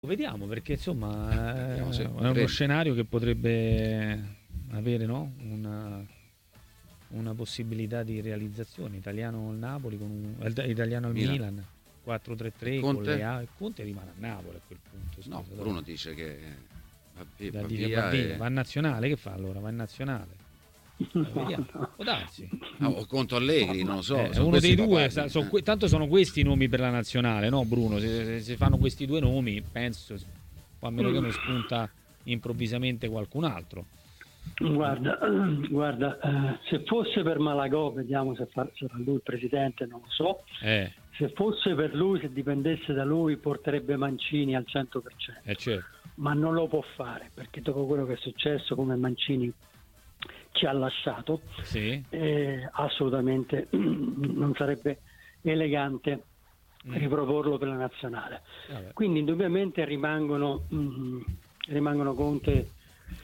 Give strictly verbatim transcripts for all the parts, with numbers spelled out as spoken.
Vediamo, perché insomma Vediamo se è uno credo. scenario che potrebbe avere, no? una, una possibilità di realizzazione. Italiano al Napoli, con un, eh, italiano al Milan. Milan, quattro tre E tre con Conte? le A. Conte rimane a Napoli a quel punto. No, Scusa, Bruno dice che va, vi- da va dire via va via, e... va in nazionale, che fa allora? Va in nazionale. Eh, vediamo, può darsi. Ah, o conto Allegri, non lo so. Eh, sono uno questi dei i due, papabili, sa- so- eh. que- tanto sono questi i nomi per la nazionale, no Bruno? Se, se, se fanno questi due nomi, penso, a meno che non spunta improvvisamente qualcun altro. Guarda, guarda eh, se fosse per Malagò, vediamo se fa, sarà lui il presidente, non lo so. Eh, Se fosse per lui, se dipendesse da lui, porterebbe Mancini al cento per cento. eh certo. Ma non lo può fare, perché dopo quello che è successo, come Mancini ci ha lasciato, Sì. eh, assolutamente non sarebbe elegante Mm. riproporlo per la nazionale. Vabbè. Quindi indubbiamente rimangono, mm, rimangono Conte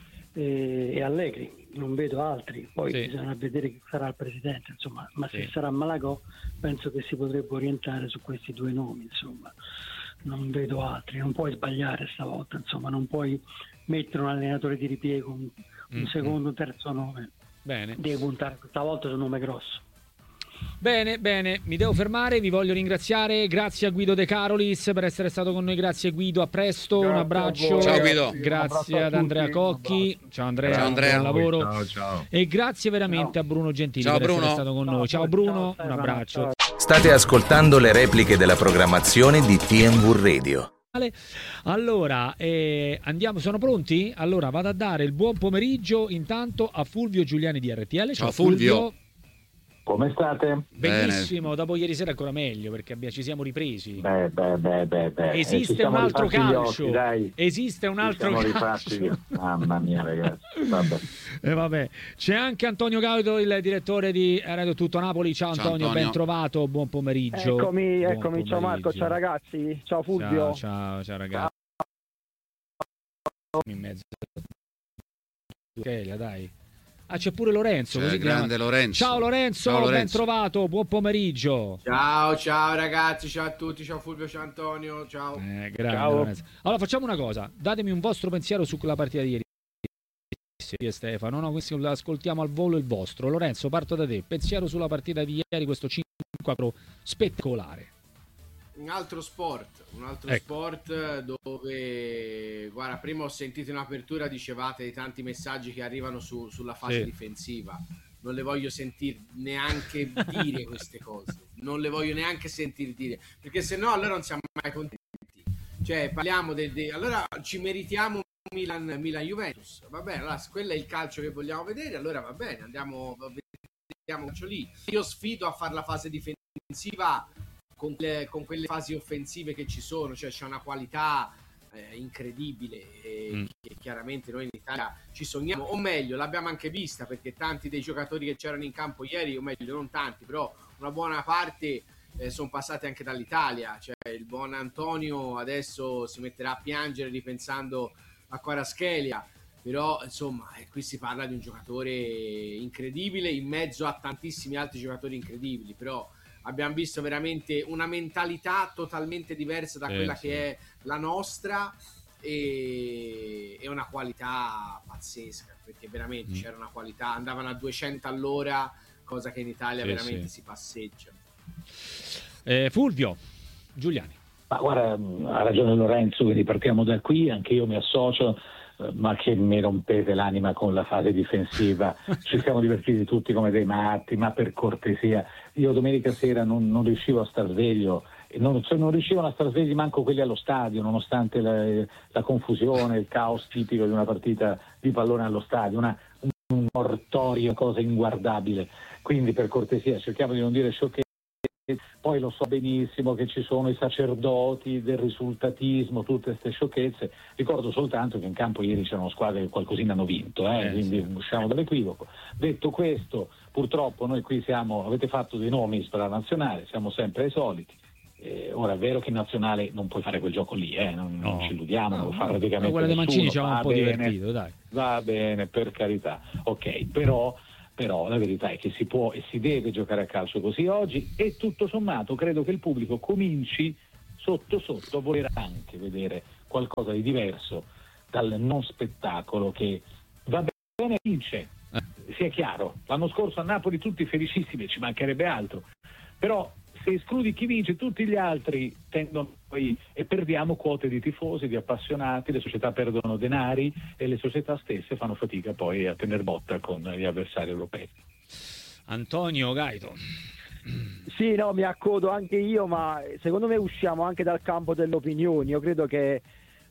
e, e Allegri, non vedo altri, poi Sì. bisogna vedere chi sarà il presidente, insomma, ma Sì. se sarà Malagò penso che si potrebbe orientare su questi due nomi, insomma, non vedo altri, non puoi sbagliare stavolta, insomma, non puoi mettere un allenatore di ripiego, un, un Mm, secondo, un terzo nome, Bene. devi puntare stavolta su un nome grosso. Bene, bene, mi devo fermare, vi voglio ringraziare, grazie a Guido De Carolis per essere stato con noi, grazie Guido, a presto, Grazie un a abbraccio, voi, Ciao, Guido. Un grazie abbraccio a ad Andrea tutti, un Cocchi, ciao Andrea, Ciao, Andrea. buon lavoro Ciao, ciao. e grazie veramente Ciao. a Bruno Gentili Ciao, per Bruno. essere stato con Ciao, noi, ciao ciao, Bruno, ciao, un Stefano, abbraccio. ciao. State ascoltando le repliche della programmazione di T M V Radio. Allora, eh, andiamo, sono pronti? Allora vado a dare il buon pomeriggio intanto a Fulvio Giuliani di R T L. Ciao, Fulvio. Come state? Benissimo, dopo ieri sera ancora meglio perché abbia- ci siamo ripresi. Beh, beh, beh, beh, beh. Eh, ci Esiste siamo un altro rifatti gli calcio, occhi, dai. esiste un Ci altro siamo calcio. rifatti. Mamma mia, ragazzi. Vabbè. E vabbè. C'è anche Antonio Gaudo, il direttore di Radio Tutto Napoli. Ciao Ciao, Antonio, Antonio. ben trovato, buon pomeriggio. Eccomi, Buon eccomi, ciao Marco, pomeriggio. ciao ragazzi, ciao Fulvio. Ciao, ciao, ciao ragazzi. In mezzo. Ok, dai. Ah, c'è pure Lorenzo. C'è così il grande chiama- Lorenzo. Ciao Lorenzo, Ciao, ben Lorenzo. trovato, buon pomeriggio. Ciao, ciao ragazzi, ciao a tutti, ciao Fulvio, ciao Antonio, ciao. Eh, grande Ciao. Lorenzo. Allora facciamo una cosa, datemi un vostro pensiero su quella partita di ieri. Sì, Stefano, no, questi ascoltiamo al volo il vostro. Lorenzo, parto da te. Pensiero sulla partita di ieri, questo cinque quattro spettacolare. Un altro sport, un altro Ecco. sport dove, guarda, prima ho sentito in apertura, dicevate di tanti messaggi che arrivano su- sulla fase Sì. difensiva. Non le voglio sentire neanche dire queste cose, non le voglio neanche sentire dire, perché se no allora non siamo mai contenti. Cioè, parliamo del... de- allora ci meritiamo Milan, Milan Juventus, va bene, allora se quello è il calcio che vogliamo vedere, allora va bene, andiamo, vediamo il calcio lì. Io sfido a fare la fase difensiva con, le- con quelle fasi offensive che ci sono, cioè c'è una qualità eh, incredibile e Mm. che chiaramente noi in Italia ci sogniamo, o meglio l'abbiamo anche vista, perché tanti dei giocatori che c'erano in campo ieri, o meglio non tanti, però una buona parte eh, sono passati anche dall'Italia, cioè il buon Antonio adesso si metterà a piangere ripensando a Kvaratskhelia, però insomma eh, qui si parla di un giocatore incredibile in mezzo a tantissimi altri giocatori incredibili, però abbiamo visto veramente una mentalità totalmente diversa da Sì, quella sì. che è la nostra e, e una qualità pazzesca, perché veramente Mm. c'era una qualità, andavano a duecento all'ora, cosa che in Italia Sì, veramente sì. si passeggia. Eh, Fulvio Giuliani. Ma guarda, ha ragione Lorenzo, quindi partiamo da qui, anche io mi associo, eh, ma che mi rompete l'anima con la fase difensiva, ci siamo divertiti tutti come dei matti, ma per cortesia, io domenica sera non, non riuscivo a star sveglio, e non, cioè non riuscivano a star svegli manco quelli allo stadio, nonostante la, la confusione, il caos tipico di una partita di pallone allo stadio, una, un, un ortorio, cosa inguardabile, quindi per cortesia cerchiamo di non dire sciocchezze. Poi lo so benissimo che ci sono i sacerdoti del risultatismo, tutte queste sciocchezze. Ricordo soltanto che in campo ieri c'erano squadre che qualcosina hanno vinto, eh? Eh, quindi sì. usciamo dall'equivoco. Detto questo, purtroppo noi qui siamo, avete fatto dei nomi per la nazionale, siamo sempre ai soliti. Eh, ora è vero che in nazionale non puoi fare quel gioco lì, eh? non, non ci illudiamo, non lo fa ma praticamente quella di Mancini nessuno, ci aveva un va po' bene, divertito, dai. va bene, per carità, ok, però Però la verità è che si può e si deve giocare a calcio così oggi, e tutto sommato credo che il pubblico cominci sotto sotto a voler anche vedere qualcosa di diverso dal non spettacolo che va bene e vince, sia chiaro. L'anno scorso a Napoli tutti felicissimi, ci mancherebbe altro, però se escludi chi vince tutti gli altri tendono poi e perdiamo quote di tifosi, di appassionati, le società perdono denari e le società stesse fanno fatica poi a tener botta con gli avversari europei. Antonio Gaito. Sì, no, mi accodo anche io, ma secondo me usciamo anche dal campo delle opinioni. Io credo che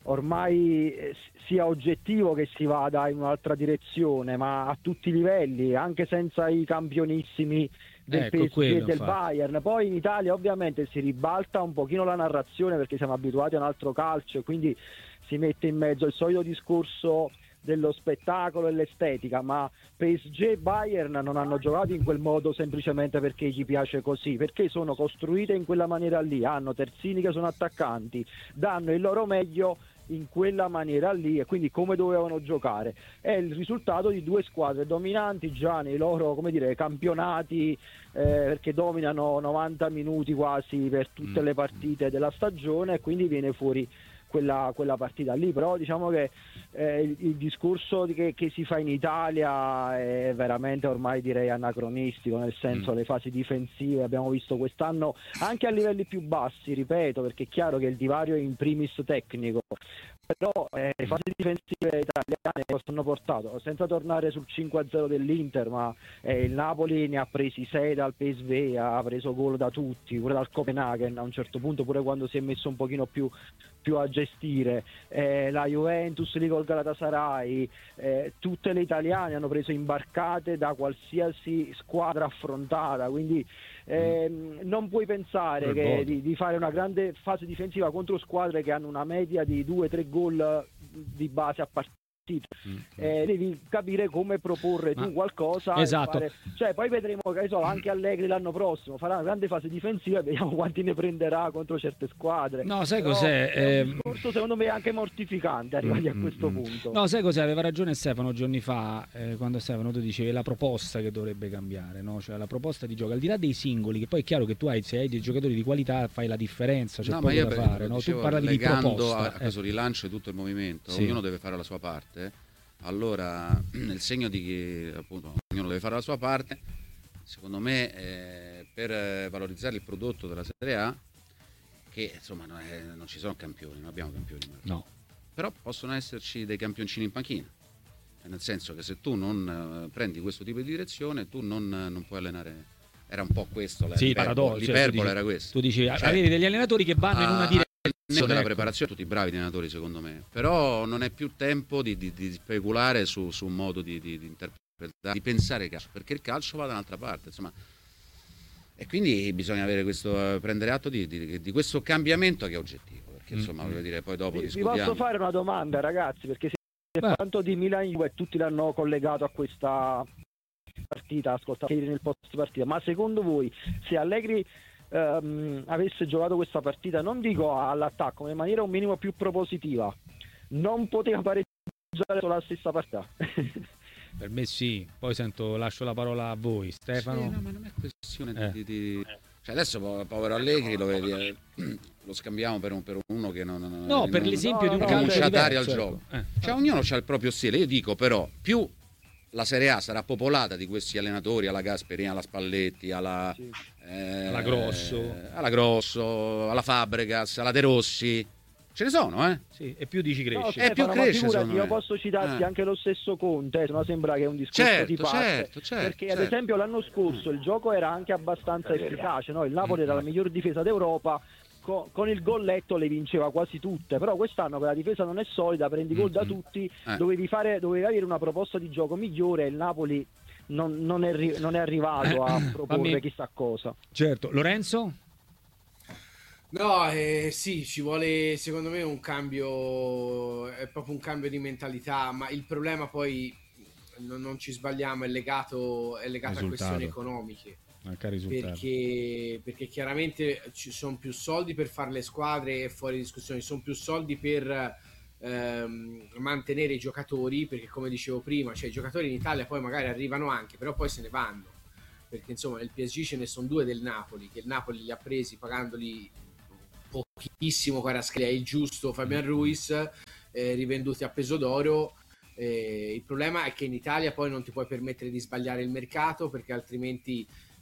ormai sia oggettivo che si vada in un'altra direzione, ma a tutti i livelli, anche senza i campionissimi del ecco, P S G quello, e del infatti. Bayern. Poi in Italia ovviamente si ribalta un pochino la narrazione perché siamo abituati a un altro calcio e quindi si mette in mezzo il solito discorso dello spettacolo e l'estetica, ma P S G e Bayern non hanno giocato in quel modo semplicemente perché gli piace così, perché sono costruite in quella maniera lì, hanno terzini che sono attaccanti, danno il loro meglio in quella maniera lì e quindi come dovevano giocare. È il risultato di due squadre dominanti già nei loro, come dire, campionati, eh, perché dominano novanta minuti quasi per tutte le partite della stagione e quindi viene fuori quella, quella partita lì. Però diciamo che eh, il, il discorso di che, che si fa in Italia è veramente ormai direi anacronistico, nel senso mm. le fasi difensive abbiamo visto quest'anno anche a livelli più bassi, ripeto, perché è chiaro che il divario è in primis tecnico, però eh, le fasi difensive italiane cosa hanno portato, senza tornare sul cinque a zero dell'Inter, ma eh, il Napoli ne ha presi sei dal P S V, ha preso gol da tutti, pure dal Copenaghen a un certo punto, pure quando si è messo un pochino più, più a gestire, eh, la Juventus lì col Galatasaray, eh, tutte le italiane hanno preso imbarcate da qualsiasi squadra affrontata, quindi eh, mm. non puoi pensare che, di, di fare una grande fase difensiva contro squadre che hanno una media di due tre gol di base a partita. Mm. Eh, devi capire come proporre Ma... tu qualcosa, esatto. Fare... cioè poi vedremo che so, anche Allegri l'anno prossimo farà una grande fase difensiva e vediamo quanti ne prenderà contro certe squadre. No, sai Però cos'è? È un eh... discorso secondo me anche mortificante arrivati mm, a questo mm, punto. No, sai cos'è? Aveva ragione Stefano giorni fa, eh, quando Stefano tu dicevi la proposta che dovrebbe cambiare, no? Cioè la proposta di gioco, al di là dei singoli, che poi è chiaro che tu hai, se hai dei giocatori di qualità fai la differenza, c'è no, poco da fare, no? Tu parlavi di proposta, a, a questo eh. rilancio di tutto il movimento, sì. Ognuno deve fare la sua parte. Allora, nel segno di che appunto ognuno deve fare la sua parte, secondo me eh, per valorizzare il prodotto della Serie A, che insomma non, è, non ci sono campioni, non abbiamo campioni, no. Però possono esserci dei campioncini in panchina, nel senso che se tu non uh, prendi questo tipo di direzione tu non, non puoi allenare. Era un po' questo, sì, l'iperbole, cioè, l'iperbole era questo. Tu dici, cioè, avere degli allenatori che vanno a, in una direzione. Della ecco. preparazione, tutti bravi allenatori secondo me, però non è più tempo di, di, di speculare su, su un modo di, di, di interpretare, di pensare il calcio, perché il calcio va da un'altra parte, insomma, e quindi bisogna avere questo, prendere atto di, di, di questo cambiamento che è oggettivo, perché insomma mm-hmm. voglio dire, poi dopo vi, discutiamo. Vi posso fare una domanda, ragazzi, perché se tanto di Milan Juve tutti l'hanno collegato a questa partita, ascoltate nel post partita, ma secondo voi se Allegri Um, avesse giocato questa partita, non dico all'attacco, ma in maniera un minimo più propositiva, non poteva pareggiare sulla stessa partita? Per me sì, poi sento, lascio la parola a voi, Stefano. Sì, no, ma non è questione eh. di, di... Cioè adesso povero Allegri lo, vedi, lo scambiamo per, un, per uno che non, non no, per non, l'esempio no, di un calcio conciatario al certo. gioco. Eh. Cioè ognuno ha il proprio stile. Io dico però più la Serie A sarà popolata di questi allenatori alla Gasperini, alla Spalletti, alla, sì. eh, alla Grosso, alla Grosso, alla Fabregas, alla De Rossi. Ce ne sono, eh? Sì, e più dici cresce. No, Stefano, e più cresce, figurati, io posso citarti eh. anche lo stesso Conte, se no sembra che è un discorso certo, di parte. Certo, certo, perché certo. ad esempio l'anno scorso il gioco era anche abbastanza efficace, no? Il Napoli era la miglior difesa d'Europa, con, con il golletto le vinceva quasi tutte, però quest'anno che la difesa non è solida, prendi gol da tutti, eh. dovevi, fare, dovevi avere una proposta di gioco migliore e il Napoli non, non, è, non è arrivato a proporre chissà cosa. Certo, Lorenzo? No, eh, sì, ci vuole secondo me un cambio, è proprio un cambio di mentalità, ma il problema poi, non, non ci sbagliamo, è legato, è legato a questioni economiche. Perché, perché chiaramente ci sono più soldi per fare le squadre e fuori discussione, ci sono più soldi per ehm, mantenere i giocatori, perché come dicevo prima, cioè i giocatori in Italia poi magari arrivano anche, però poi se ne vanno, perché insomma nel P S G ce ne sono due del Napoli, che il Napoli li ha presi pagandoli pochissimo Kvaratskhelia, è il giusto Fabian Ruiz, eh, rivenduti a peso d'oro. Eh, il problema è che in Italia poi non ti puoi permettere di sbagliare il mercato, perché altrimenti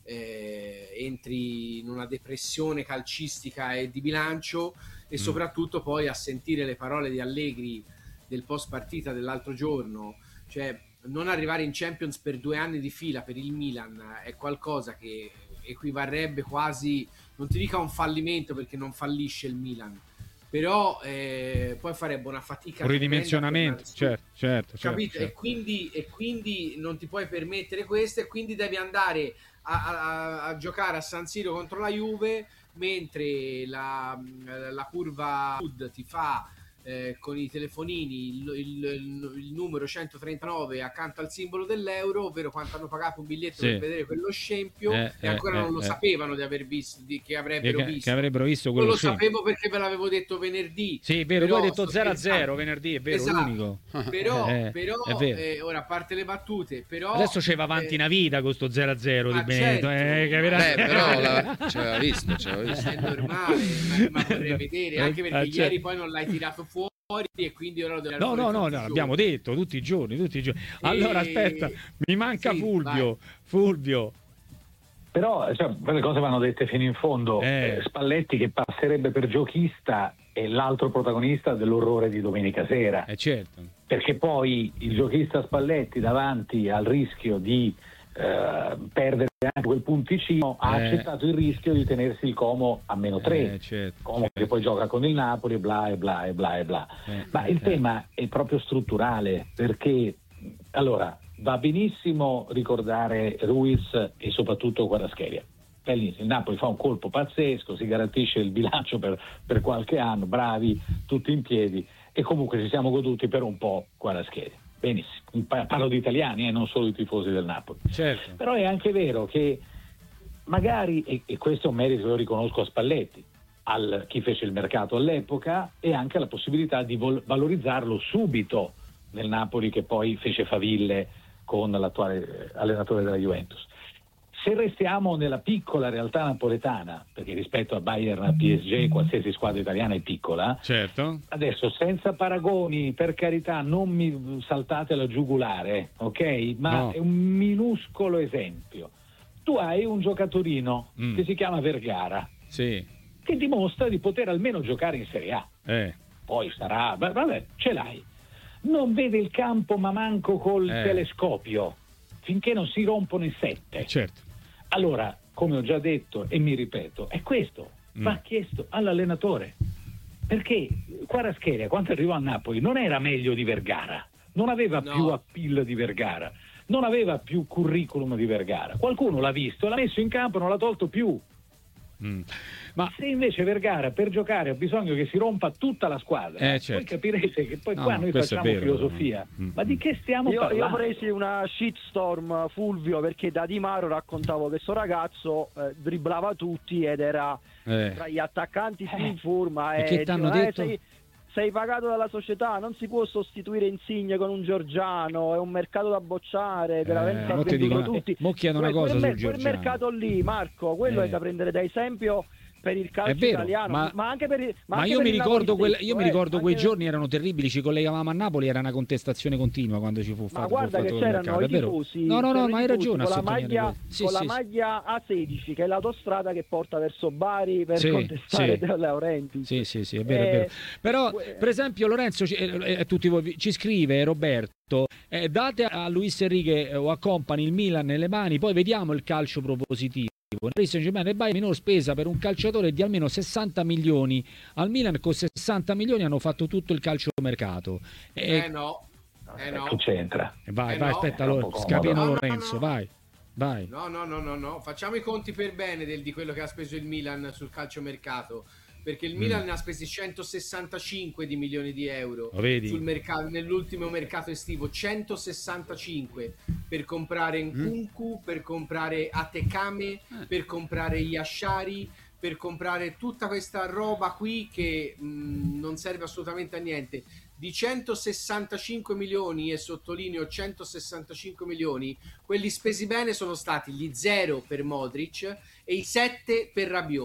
eh, entri in una depressione calcistica e di bilancio, e mm. soprattutto poi a sentire le parole di Allegri del post partita dell'altro giorno, cioè non arrivare in Champions per due anni di fila per il Milan è qualcosa che equivarrebbe quasi, non ti dica un fallimento perché non fallisce il Milan, però eh, poi farebbe una fatica, un ridimensionamento, certo, certo, capito? certo. E, quindi, e quindi non ti puoi permettere questo, e quindi devi andare a, a, a giocare a San Siro contro la Juve, mentre la, la curva Sud ti fa eh, con i telefonini il, il, il numero centotrentanove accanto al simbolo dell'euro, ovvero quanto hanno pagato un biglietto sì. per vedere quello scempio, eh, e ancora eh, non lo eh. sapevano di aver visto, di, che avrebbero che, visto. Che avrebbero visto quello non lo scempio. sapevo perché ve l'avevo detto venerdì. Sì, è vero, tu hai detto zero a zero venerdì, è vero, esatto. l'unico. Però, eh, però eh, ora, a parte le battute, però adesso c'è va avanti eh, una vita con sto zero a zero di Benedetto, certo, eh, che Beh, però la, c'aveva visto, c'aveva visto. È normale, ma, ma vorrei vedere, anche perché ah, ieri certo. poi non l'hai tirato fuori e quindi ora lo devi no no no, no abbiamo detto tutti i giorni tutti i giorni allora e... aspetta, mi manca sì, Fulvio vai. Fulvio però cioè, le cose vanno dette fino in fondo. eh. Eh, Spalletti che passerebbe per giochista è l'altro protagonista dell'orrore di domenica sera, eh certo, perché poi il giochista Spalletti davanti al rischio di eh, perdere anche quel punticino ha eh. accettato il rischio di tenersi il Como a meno tre, eh, certo, Como certo. che poi gioca con il Napoli, bla e bla e bla e bla eh, ma eh, il eh. tema è proprio strutturale, perché allora va benissimo ricordare Ruiz e soprattutto Kvaratskhelia, il Napoli fa un colpo pazzesco, si garantisce il bilancio per, per qualche anno, bravi, tutti in piedi, e comunque ci siamo goduti per un po' Kvaratskhelia. Benissimo, parlo di italiani e eh, non solo i tifosi del Napoli. Certo. Però è anche vero che magari, e, e questo è un merito che lo riconosco a Spalletti, al chi fece il mercato all'epoca, e anche la possibilità di vol- valorizzarlo subito nel Napoli che poi fece faville con l'attuale allenatore della Juventus. Se restiamo nella piccola realtà napoletana, perché rispetto a Bayern, a P S G, qualsiasi squadra italiana è piccola, certo. Adesso senza paragoni, per carità, non mi saltate la giugulare, ok? Ma no. È un minuscolo esempio. Tu hai un giocatorino mm. che si chiama Vergara, sì. che dimostra di poter almeno giocare in Serie A. Eh. Poi sarà, vabbè, ce l'hai. Non vede il campo ma manco col eh. telescopio, finché non si rompono i sette. Certo. Allora, come ho già detto e mi ripeto, è questo, mm. va chiesto all'allenatore, perché Kvaratskhelia quando arrivò a Napoli non era meglio di Vergara, non aveva no. più appeal di Vergara, non aveva più curriculum di Vergara, qualcuno l'ha visto, l'ha messo in campo, non l'ha tolto più. Mm. Ma se invece Vergara per giocare ha bisogno che si rompa tutta la squadra, eh, certo. poi capirete che poi no, qua noi facciamo vero, filosofia. Mm. Ma di che stiamo io, parlando? Io presi una shitstorm, Fulvio, perché da Di Maro raccontavo che sto ragazzo eh, dribblava tutti ed era eh. tra gli attaccanti più in forma. E, e che t'hanno diceva, detto? Eh, sei, sei pagato dalla società, non si può sostituire Insigne con un Giorgiano, è un mercato da bocciare, veramente eh, mo ti dicono, tutti. Mo chiedo una cosa quel, sul quel Giorgiano. mercato lì, Marco, quello eh. è da prendere da esempio per il calcio è vero, italiano, ma, ma anche per il, ma ma anche io, per mi il ricordo quel, stesso, io mi eh, ricordo quei anche... giorni erano terribili, ci collegavamo a Napoli, era una contestazione continua quando ci fu fatto. Ma guarda che c'erano i tifosi, no no no ma hai ragione con la maglia, sì, con sì, la sì. maglia A sedici che è l'autostrada che porta verso Bari per sì, contestare sì. De Laurentiis. Sì sì sì è vero, eh, è vero. Però per esempio Lorenzo eh, eh, tutti voi, ci scrive Roberto, eh, date a Luis Enrique eh, o a Company il Milan nelle mani, poi vediamo il calcio propositivo. Paris Saint-Germain e Bayern minor spesa per un calciatore di almeno sessanta milioni. Al Milan con sessanta milioni hanno fatto tutto il calciomercato. E... Eh no, eh no. Che c'entra? Vai, eh vai, no. aspetta, allora, Scapino no, Lorenzo, no, no. vai. Vai. No, no, no, no, no, facciamo i conti per bene del, di quello che ha speso il Milan sul calciomercato. Perché il Milan mm. ne ha spesi centosessantacinque di milioni di euro sul mercato, nell'ultimo mercato estivo, centosessantacinque per comprare Nkunku, mm. per comprare Atekame, eh. per comprare Yashari, per comprare tutta questa roba qui che mh, non serve assolutamente a niente. Di centosessantacinque milioni, e sottolineo centosessantacinque milioni, quelli spesi bene sono stati gli zero per Modric e i sette per Rabiot.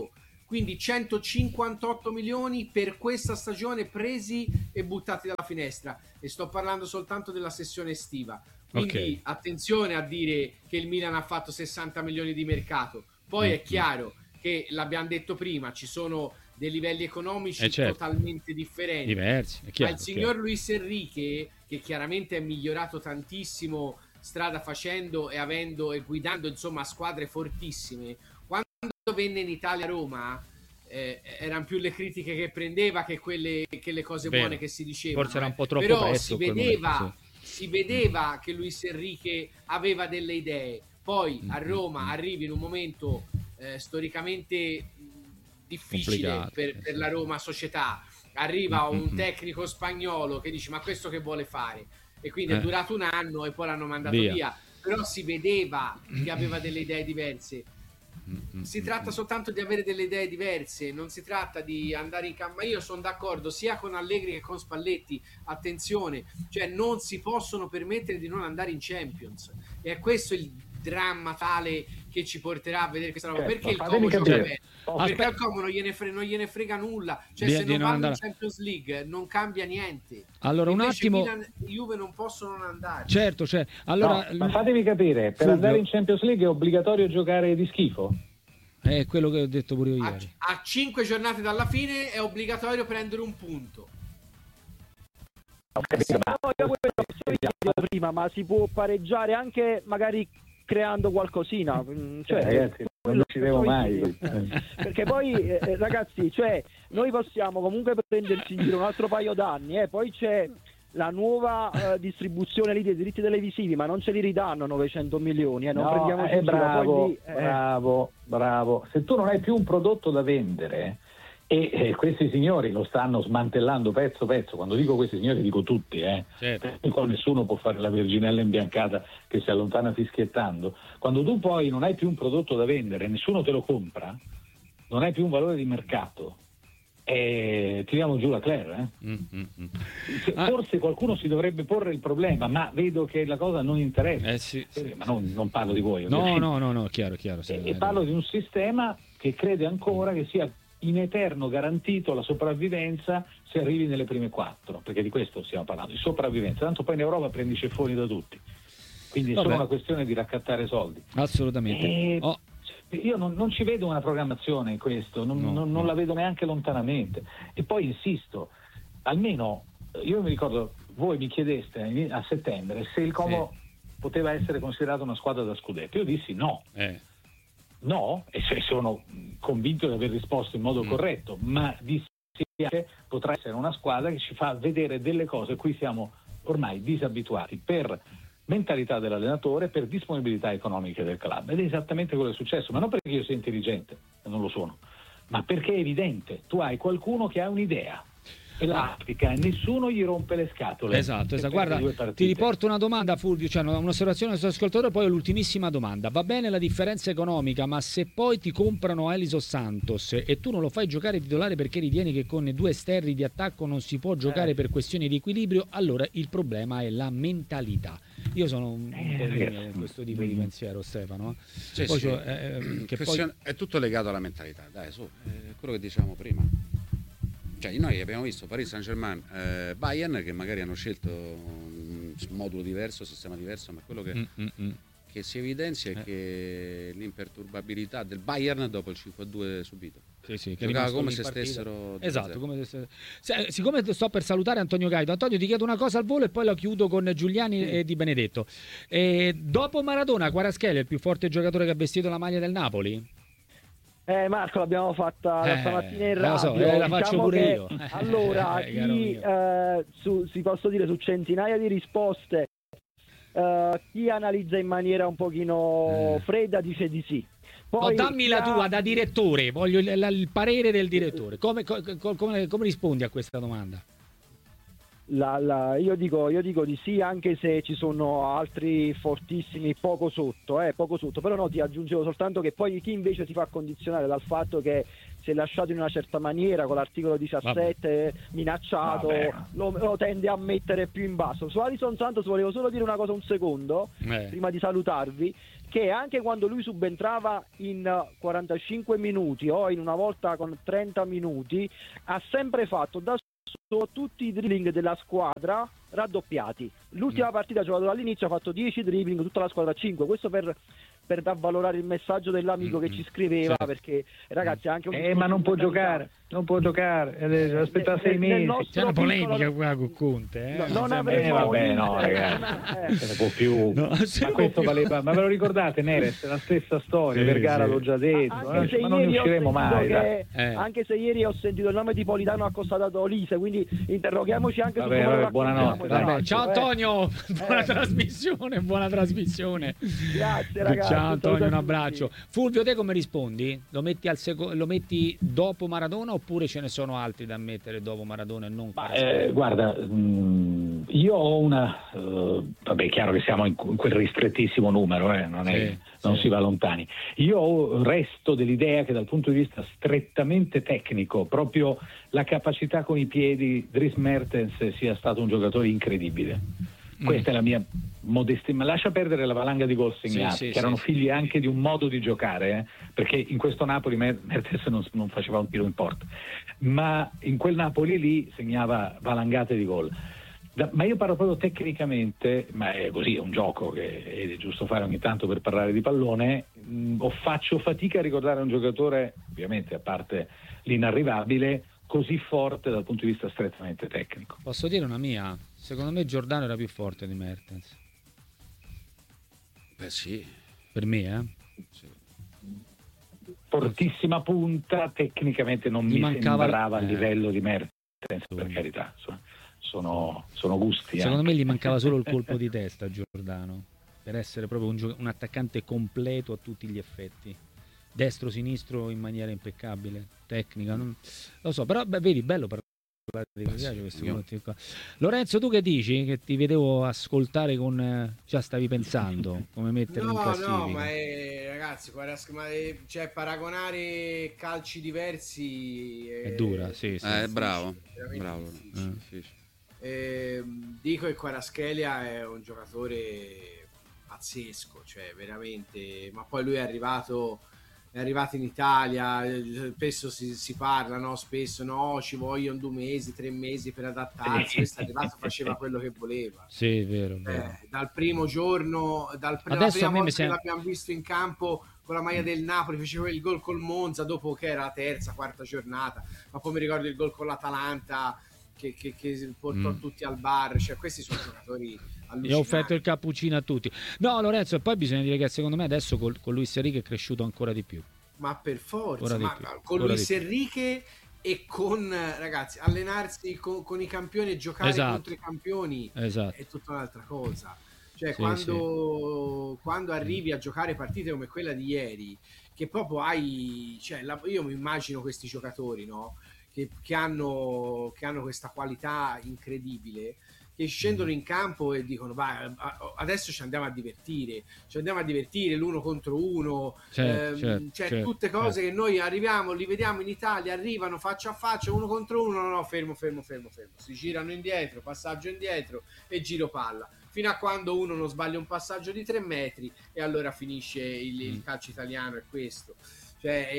quindi centocinquantotto milioni per questa stagione presi e buttati dalla finestra, e sto parlando soltanto della sessione estiva. Quindi okay. attenzione a dire che il Milan ha fatto sessanta milioni di mercato. Poi mm-hmm. è chiaro che, l'abbiamo detto prima, ci sono dei livelli economici eh certo. totalmente differenti, diversi, è chiaro, ma il signor chiaro. Luis Enrique, che chiaramente è migliorato tantissimo strada facendo e avendo e guidando insomma squadre fortissime, quando venne in Italia a Roma eh, erano più le critiche che prendeva che quelle che le cose Vero. buone che si dicevano. Forse era un po' troppo però presto si vedeva, momento, sì. si vedeva che Luis Enrique aveva delle idee. Poi a Roma arrivi in un momento eh, storicamente difficile per, per la Roma società, arriva un tecnico spagnolo che dice ma questo che vuole fare, e quindi eh. è durato un anno e poi l'hanno mandato via, via. Però si vedeva che aveva delle idee diverse. Si tratta soltanto di avere delle idee diverse, non si tratta di andare in campo. Io sono d'accordo sia con Allegri che con Spalletti, attenzione, cioè non si possono permettere di non andare in Champions, e è questo il dramma tale che ci porterà a vedere questa roba. Perché il Como gioca bene? Perché al Como non gliene, frega, non gliene frega nulla, cioè di, se non vanno andare in Champions League non cambia niente. Allora un invece attimo, Milan e Juve non possono non andare. Certo, cioè, allora no, ma fatemi capire, per Fulvio. andare in Champions League è obbligatorio giocare di schifo? È quello che ho detto pure io ieri. A, a cinque giornate dalla fine è obbligatorio prendere un punto. Okay, sì, ma... No, io prima, ma si può pareggiare anche magari creando qualcosina, cioè, eh, ragazzi, non lo decidevo mai. Perché poi eh, ragazzi, cioè, noi possiamo comunque prenderci in giro un altro paio d'anni, eh, poi c'è la nuova uh, distribuzione lì dei diritti televisivi, ma non ce li ridanno novecento milioni, eh, non no, prendiamoci eh, in giro, bravo, poi lì, eh. bravo, bravo. Se tu non hai più un prodotto da vendere, e eh, questi signori lo stanno smantellando pezzo pezzo, quando dico questi signori dico tutti, eh. Certo. Nessuno può fare la Verginella imbiancata che si allontana fischiettando. Quando tu poi non hai più un prodotto da vendere, nessuno te lo compra, non hai più un valore di mercato, e tiriamo giù la Claire, eh? mm, mm, mm. Forse qualcuno si dovrebbe porre il problema, ma vedo che la cosa non interessa, eh, sì, sì, ma non, non parlo di voi, no no no no chiaro chiaro e, e parlo di un sistema che crede ancora che sia in eterno garantito la sopravvivenza se arrivi nelle prime quattro, perché di questo stiamo parlando, di sopravvivenza, tanto poi in Europa prendi ceffoni da tutti, quindi è solo una questione di raccattare soldi. Assolutamente. E... oh. Io non, non ci vedo una programmazione in questo, non, no, non, non no. la vedo neanche lontanamente. E poi insisto, almeno io mi ricordo, voi mi chiedeste a settembre se il Como sì. poteva essere considerato una squadra da scudetto. Io dissi no. Eh. No, e sono convinto di aver risposto in modo mm. corretto, ma dissi che potrà essere una squadra che ci fa vedere delle cose a cui siamo ormai disabituati per mentalità dell'allenatore, per disponibilità economiche del club, ed è esattamente quello che è successo, ma non perché io sia intelligente, non lo sono, ma perché è evidente, tu hai qualcuno che ha un'idea e l'applica e nessuno gli rompe le scatole. Esatto, esatto. Guarda, ti riporto una domanda, Fulvio, cioè un'osservazione del suo ascoltatore, poi l'ultimissima domanda. Va bene la differenza economica, ma se poi ti comprano Elison Santos e tu non lo fai giocare titolare perché ritieni che con due esterni di attacco non si può giocare eh. per questioni di equilibrio, allora il problema è la mentalità. Io sono un eh, po' di questo tipo di pensiero, Stefano. Sì, poi sì. Eh, che poi... È tutto legato alla mentalità, dai, su, è quello che dicevamo prima. Cioè, noi abbiamo visto Paris Saint-Germain, eh, Bayern, che magari hanno scelto un modulo diverso, sistema diverso, ma quello che, mm, mm, mm. che si evidenzia è eh. che l'imperturbabilità del Bayern dopo il cinque a due subito. Sì, sì, che giocava come se stessero esatto, come se... Siccome sto per salutare Antonio Gaito, Antonio ti chiedo una cosa al volo e poi la chiudo con Giuliani sì. e Di Benedetto. E dopo Maradona, Kvaratskhelia è il più forte giocatore che ha vestito la maglia del Napoli? Eh Marco, l'abbiamo fatta eh, stamattina in radio, so, eh, la faccio diciamo pure che, io. Allora, eh, chi, eh, su, si posso dire su centinaia di risposte, eh, chi analizza in maniera un pochino eh. fredda dice di sì. Poi, no, dammi la tua da direttore, voglio il, il parere del direttore. Come, come, come, come rispondi a questa domanda? La, la, io, dico, io dico di sì, anche se ci sono altri fortissimi poco sotto, eh, poco sotto, però no, ti aggiungevo soltanto che poi chi invece si fa condizionare dal fatto che si è lasciato in una certa maniera con l'articolo diciassette, vabbè, minacciato, lo, lo tende a mettere più in basso. Su Alisson Santos volevo solo dire una cosa un secondo, eh. prima di salutarvi, che anche quando lui subentrava in quarantacinque minuti o in una volta con trenta minuti, ha sempre fatto da solo tutti i dribbling della squadra raddoppiati. L'ultima mm. partita ha giocato dall'inizio, ha fatto dieci dribbling, tutta la squadra cinque. Questo per, per avvalorare il messaggio dell'amico mm. che ci scriveva, certo. Perché ragazzi anche un eh, ma non può giocare, non può giocare, eh, aspetta sei mesi. C'è una polemica piccolo... qua con Conte, eh? No, non avremo eh, vabbè, no, ragazzi, se ne può più. No, ma questo valeva, ma ve lo ricordate, Neres, la stessa storia, sì, Vergara sì. l'ho già detto, anche eh, ma non ne usciremo mai. Che, eh. Anche se ieri ho sentito il nome di Politano accostato Olise, quindi interroghiamoci anche vabbè, su come vabbè, buonanotte. Vabbè, ciao Antonio, eh. buona trasmissione, buona trasmissione. Grazie ragazzi. Ciao Antonio, un abbraccio. Fulvio, te come rispondi? Lo metti, al seco- lo metti dopo Maradona oppure ce ne sono altri da mettere dopo Maradona e non Ma, eh, guarda, mh, io ho una uh, vabbè, è chiaro che siamo in, in quel ristrettissimo numero, eh, non, è, sì, non sì. si va lontani. Io resto dell'idea che dal punto di vista strettamente tecnico, proprio la capacità con i piedi, Dries Mertens sia stato un giocatore incredibile. Questa mm. è la mia modestia, ma lascia perdere la valanga di gol segnati, sì, sì, che erano sì, figli sì. anche di un modo di giocare, eh? Perché in questo Napoli Mertens non, non faceva un tiro in porta, ma in quel Napoli lì segnava valangate di gol. Da, ma io parlo proprio tecnicamente, ma è così, è un gioco che è giusto fare ogni tanto per parlare di pallone, mh, o faccio fatica a ricordare un giocatore, ovviamente a parte l'inarrivabile, così forte dal punto di vista strettamente tecnico. Posso dire una mia? Secondo me Giordano era più forte di Mertens. Beh sì. Per me, eh? Sì. Fortissima punta, tecnicamente non Gli mi mancava... sembrava a eh. livello di Mertens, per carità. Sono, sono gusti. Secondo anche. me gli mancava solo il colpo di testa a Giordano, per essere proprio un, gio- un attaccante completo a tutti gli effetti. Destro, sinistro in maniera impeccabile, tecnica, non... lo so, però beh, vedi, bello parlare di piace questi io... qua. Lorenzo, tu che dici? Che ti vedevo ascoltare con eh, già stavi pensando come metterlo no, in classifica. No, ma è, ragazzi, ma è, cioè, paragonare calci diversi è, è dura, sì, sì. Eh, bravo, bravo. Eh. Eh, dico che Kvaratskhelia è un giocatore pazzesco, cioè veramente, ma poi lui è arrivato è arrivato in Italia, spesso si, si parla, no? Spesso no, ci vogliono due mesi, tre mesi per adattarsi, questo è arrivato, faceva quello che voleva. Sì, vero, vero. Eh, dal primo giorno, dal pr- la prima volta che sembra... l'abbiamo visto in campo con la maglia del Napoli, faceva il gol col Monza dopo che era la terza, quarta giornata, ma poi mi ricordo il gol con l'Atalanta che, che, che portò mm. tutti al bar, cioè questi sono giocatori allucinanti. Io ho offerto il cappuccino a tutti. No, Lorenzo, e poi bisogna dire che secondo me adesso col, con Luis Enrique è cresciuto ancora di più. Ma per forza, ma più, con Luis Enrique e con, ragazzi, allenarsi con, con i campioni e giocare esatto. contro i campioni esatto. è tutta un'altra cosa. Cioè, sì, quando, sì. quando arrivi a giocare partite come quella di ieri, che proprio hai, cioè, la, io mi immagino questi giocatori, no? Che, che, hanno, che hanno questa qualità incredibile, che scendono in campo e dicono vai, adesso ci andiamo a divertire, ci andiamo a divertire l'uno contro uno, certo, ehm, certo, cioè certo, tutte cose certo. che noi arriviamo, li vediamo in Italia, arrivano faccia a faccia uno contro uno, no no fermo fermo fermo fermo, si girano indietro, passaggio indietro e giro palla, fino a quando uno non sbaglia un passaggio di tre metri e allora finisce il, il calcio italiano, è questo. Cioè,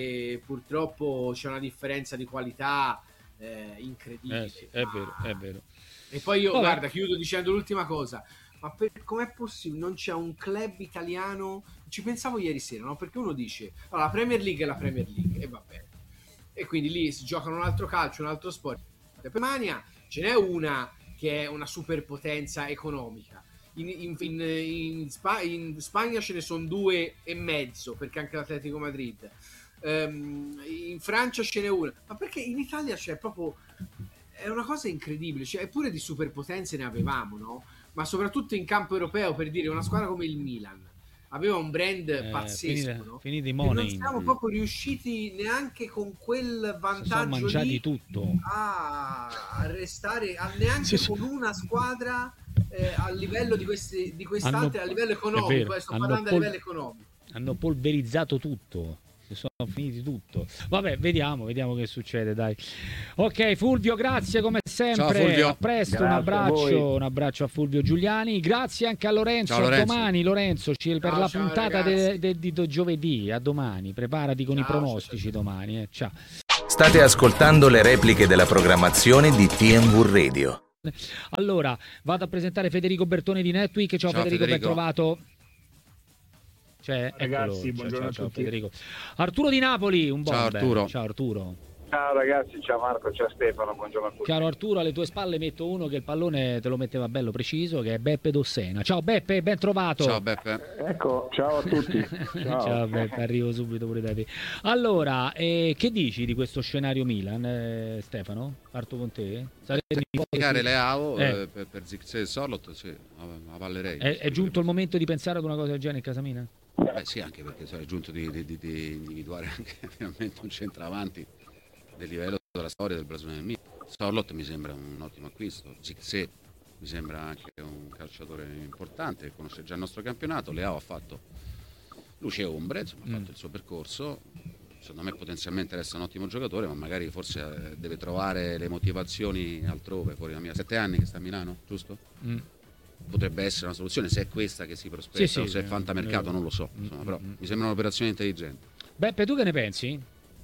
e purtroppo c'è una differenza di qualità eh, incredibile. Eh sì, è vero, è vero. E poi io, oh, guarda, chiudo dicendo l'ultima cosa. Ma per, com'è possibile? Non c'è un club italiano? Ci pensavo ieri sera, no? Perché uno dice, allora, la Premier League è la Premier League, e va bene. E quindi lì si giocano un altro calcio, un altro sport. Per Germania ce n'è una che è una superpotenza economica. In, in, in, in, Sp- in Spagna ce ne sono due e mezzo, perché anche l'Atletico Madrid, um, in Francia ce n'è una, ma perché in Italia c'è proprio, è una cosa incredibile, cioè eppure di superpotenze ne avevamo, no? Ma soprattutto in campo europeo, per dire, una squadra come il Milan aveva un brand Eh, pazzesco, finite, no? finite i E money. non siamo proprio riusciti neanche con quel Si vantaggio sono mangiati lì tutto. a, a restare a neanche Sì, sì. con una squadra eh, a livello di, questi, di Hanno, quest'altre, a livello è economico, vero, eh, sto hanno, parlando a pol- livello economico. hanno polverizzato tutto. Si sono finiti tutto. Vabbè, vediamo, vediamo che succede, dai. Ok, Fulvio, grazie come sempre. Ciao, Fulvio. A presto, Grazie un a abbraccio, voi. un abbraccio a Fulvio Giuliani. Grazie anche a Lorenzo. Ciao, A Lorenzo. domani, Lorenzo, ci- per Ciao, la ciao, puntata ragazzi. de- de- di do- giovedì. A domani, preparati con Ciao, i ciao, pronostici ciao. domani. Eh. Ciao. State ascoltando le repliche della programmazione di T M V Radio. Allora, vado a presentare Federico Bertone di Netweek. Ciao, Ciao, Federico, ben Federico. trovato. Cioè, Ragazzi, eccolo. buongiorno ciao, a ciao, tutti. Federico. Arturo di Napoli, un Ciao, bomber. Arturo. Ciao Arturo. Ciao ragazzi, ciao Marco, ciao Stefano, buongiorno a tutti. Caro Arturo, alle tue spalle metto uno che il pallone te lo metteva bello preciso, che è Beppe Dossena. Ciao Beppe, ben trovato. Ciao Beppe. Ecco, ciao a tutti. Ciao, Ciao. Beppe, arrivo subito pure da te. Allora, eh, che dici di questo scenario Milan, eh, Stefano? Parto con te. Sarebbe Giocare le A O Eh. eh, per, per Zirkzee e Sorloth, sì, la vallerei. È, è giunto il momento di pensare ad una cosa del genere in casa Mina? Beh, sì, anche perché è giunto di, di- di- di individuare anche finalmente un centravanti del livello della storia del Brasile nel Milan. Sorloth mi sembra un ottimo acquisto, Zirkzee mi sembra anche un calciatore importante che conosce già il nostro campionato. Leao ha fatto luce e ombre, insomma, ha Mm. fatto il suo percorso. Secondo me potenzialmente resta un ottimo giocatore, ma magari forse eh, deve trovare le motivazioni altrove, fuori da mia. Sette anni che sta a Milano, giusto? Mm. Potrebbe essere una soluzione, se è questa che si prospetta Sì, sì, o se è eh, fantamercato, eh, non lo so, mm, insomma, però mm. mi sembra un'operazione intelligente. Beppe, tu che ne pensi?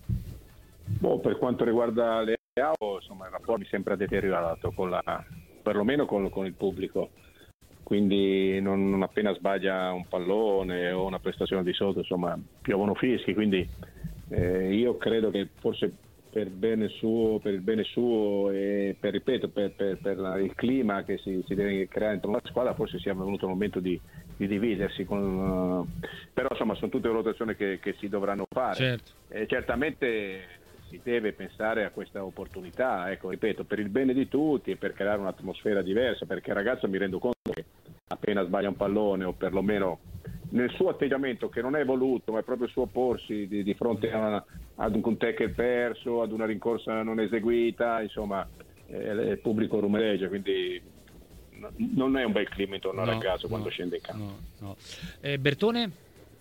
Boh, per quanto riguarda le A O, insomma, il rapporto mi sembra deteriorato, con la, perlomeno con, con il pubblico. Quindi non, non appena sbaglia un pallone o una prestazione di sotto, insomma, piovono fischi. Quindi eh, io credo che forse per bene suo, per il bene suo e per, ripeto, per, per, per la- il clima che si, si deve creare dentro la squadra, forse sia venuto il momento di, di dividersi. Con, eh, però insomma sono tutte rotazioni che, che si dovranno fare. Certo. Eh, certamente si deve pensare a questa opportunità, ecco, ripeto, per il bene di tutti e per creare un'atmosfera diversa, perché il ragazzo, mi rendo conto che appena sbaglia un pallone o perlomeno nel suo atteggiamento, che non è voluto, ma è proprio il suo porsi di, di fronte a una- ad un tackle perso, ad una rincorsa non eseguita, insomma, eh, il pubblico rumoreggia, quindi no- non è un bel clima intorno al No, ragazzo no, quando scende in campo. No, no. Eh, Bertone?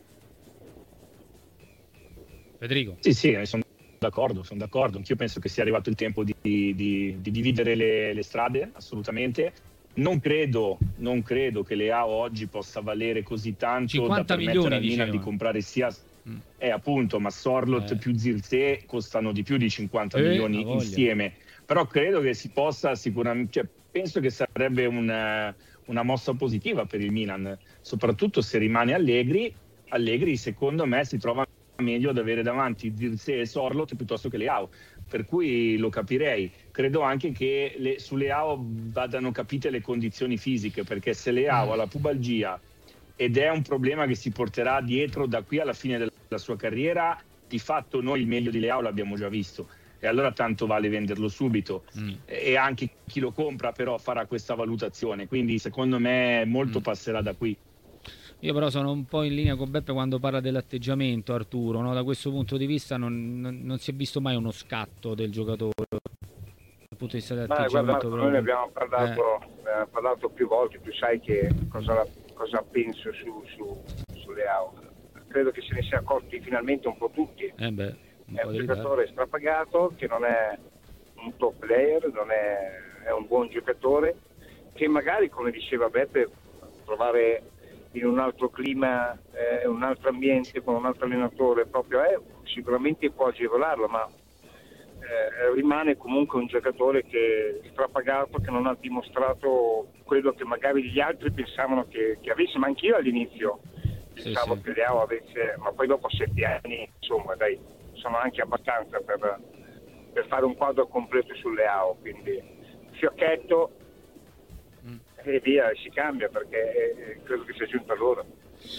Federico? Sì, sì, eh, sono d'accordo, sono d'accordo. Anch'io penso che sia arrivato il tempo di, di- di dividere le, le strade, assolutamente. Non credo, non credo che le A O oggi possa valere così tanto da cinquanta permettere milioni al Milan diceva. di comprare sia... Mm. Eh, appunto, ma Sorloth Eh. più Zirkzee costano di più di cinquanta Eh, milioni ha voglia. insieme. Però credo che si possa sicuramente... Cioè, penso che sarebbe un, una mossa positiva per il Milan, soprattutto se rimane Allegri. Allegri, secondo me, si trova meglio ad avere davanti Zirkzee e Sorloth piuttosto che Leao, per cui lo capirei. Credo anche che le, su Leao vadano capite le condizioni fisiche, perché se Leao ha la pubalgia ed è un problema che si porterà dietro da qui alla fine della sua carriera, di fatto noi il meglio di Leao l'abbiamo già visto, e allora tanto vale venderlo subito. Mm. E anche chi lo compra però farà questa valutazione, quindi secondo me molto Mm. passerà da qui. Io però sono un po' in linea con Beppe quando parla dell'atteggiamento, Arturo, no? Da questo punto di vista non, non- non si è visto mai uno scatto del giocatore dal punto di vista Ma guarda, dell'atteggiamento. Marco, noi ne proprio. abbiamo parlato, ne abbiamo parlato più volte, tu sai che cosa, la- cosa penso su, su, sulle A O. Credo che se ne sia accorti finalmente un po' tutti. Eh beh, un È po' un di giocatore strapagato, che non è un top player, non è, è un buon giocatore, che magari, come diceva Beppe, trovare in un altro clima, eh, un altro ambiente, con un altro allenatore proprio è, sicuramente può agevolarlo, ma eh, rimane comunque un giocatore che è strapagato, che non ha dimostrato quello che magari gli altri pensavano che, che avesse, ma anch'io all'inizio pensavo sì. che Leao avesse, ma poi dopo sette anni, insomma, dai, sono anche abbastanza per, per fare un quadro completo sulle A O, quindi fiocchetto e via, si cambia, perché eh, credo che sia giunta l'ora.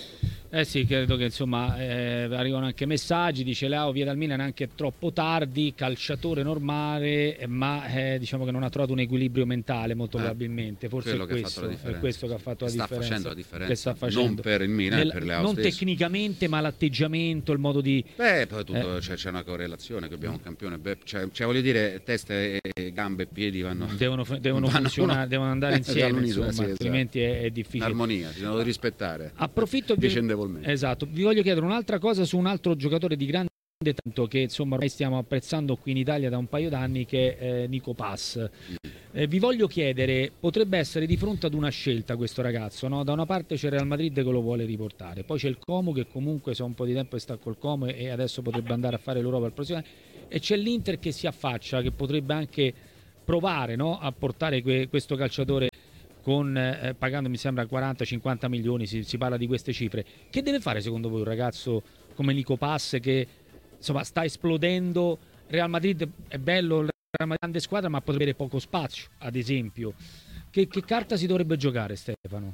Eh sì, credo che insomma eh, arrivano anche messaggi, dice Leao via dal Milan anche troppo tardi, calciatore normale, eh, ma eh, diciamo che non ha trovato un equilibrio mentale molto eh, probabilmente, forse è questo, è questo che ha fatto la sta differenza. facendo la differenza, che sta facendo. Non per il Milan, Nel, per Leao non stesso. Tecnicamente, ma l'atteggiamento, il modo di... Beh, poi tutto, eh. c'è, c'è una correlazione, che abbiamo un campione, beh, cioè, cioè voglio dire, testa e gambe e piedi vanno... Devono, devono funzionare, uno, devono andare insieme, insomma, sì, altrimenti esatto. è, è difficile. L'armonia, si devono rispettare. Approfitto di... vicendevolmente. Esatto, vi voglio chiedere un'altra cosa su un altro giocatore di grande tanto che insomma ormai stiamo apprezzando qui in Italia da un paio d'anni, che è eh, Nico Pass. Eh, vi voglio chiedere, potrebbe essere di fronte ad una scelta questo ragazzo, no? Da una parte c'è il Real Madrid che lo vuole riportare, poi c'è il Como che comunque sa un po' di tempo e sta col Como e adesso potrebbe andare a fare l'Europa il prossimo anno, e c'è l'Inter che si affaccia, che potrebbe anche provare, no? A portare que- questo calciatore con eh, pagando mi sembra quaranta cinquanta milioni, si, si parla di queste cifre. Che deve fare secondo voi un ragazzo come Nico Pass che insomma sta esplodendo? Real Madrid è bello, il Real Madrid è una grande squadra, ma potrebbe avere poco spazio, ad esempio. Che, che carta si dovrebbe giocare, Stefano?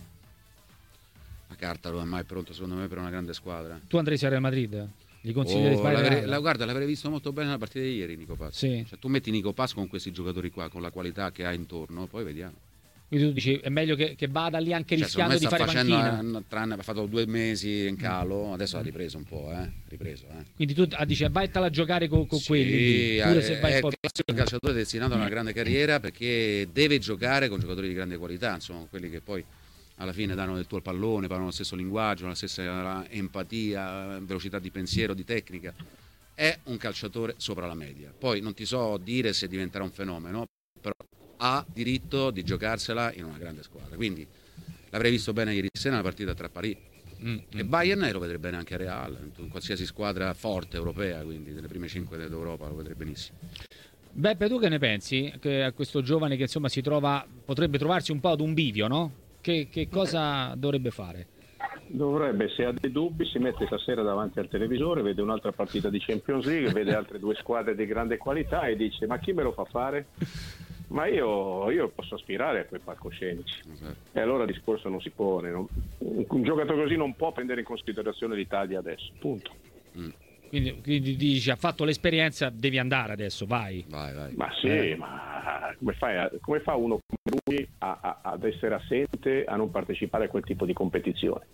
La carta non è mai pronta secondo me per una grande squadra. Tu andresti a Real Madrid? Gli consigli di oh, l'avrei, la, guarda, l'avrei visto molto bene nella partita di ieri Nico Pass. Sì. Cioè, tu metti Nico Pass con questi giocatori qua, con la qualità che ha intorno, poi vediamo. Quindi tu dici è meglio che, che vada lì anche cioè, rischiando di fare facendo, panchina. Tranne, ha fatto due mesi in calo, adesso ha ripreso un po', eh? ripreso, eh. Quindi tu ah, dici vattela a giocare con, con sì, quelli, pure è, se vai è fuori. il calciatore destinato a una grande carriera, perché deve giocare con giocatori di grande qualità, insomma, quelli che poi alla fine danno del tuo pallone, parlano lo stesso linguaggio, la stessa empatia, velocità di pensiero, di tecnica. È un calciatore sopra la media. Poi non ti so dire se diventerà un fenomeno, però ha diritto di giocarsela in una grande squadra. Quindi l'avrei visto bene ieri sera nella partita tra Paris mm, e mm. Bayern, e lo vedrei bene anche a Real, in qualsiasi squadra forte europea, quindi delle prime cinque d'Europa lo vedrei benissimo. Beppe, tu che ne pensi che a questo giovane che insomma si trova, potrebbe trovarsi un po' ad un bivio, no? Che, che cosa dovrebbe fare? Dovrebbe, se ha dei dubbi, si mette stasera davanti al televisore, vede un'altra partita di Champions League, vede altre due squadre di grande qualità e dice: ma chi me lo fa fare? Ma io, io posso aspirare a quei palcoscenici. Okay. E allora il discorso non si pone. Non, un giocatore così non può prendere in considerazione l'Italia adesso, punto. Mm. Quindi, quindi dici, ha fatto l'esperienza, devi andare adesso, vai. Vai, vai. Ma sì, eh. ma come, fai a, come fa uno come lui a, a, ad essere assente, a non partecipare a quel tipo di competizione?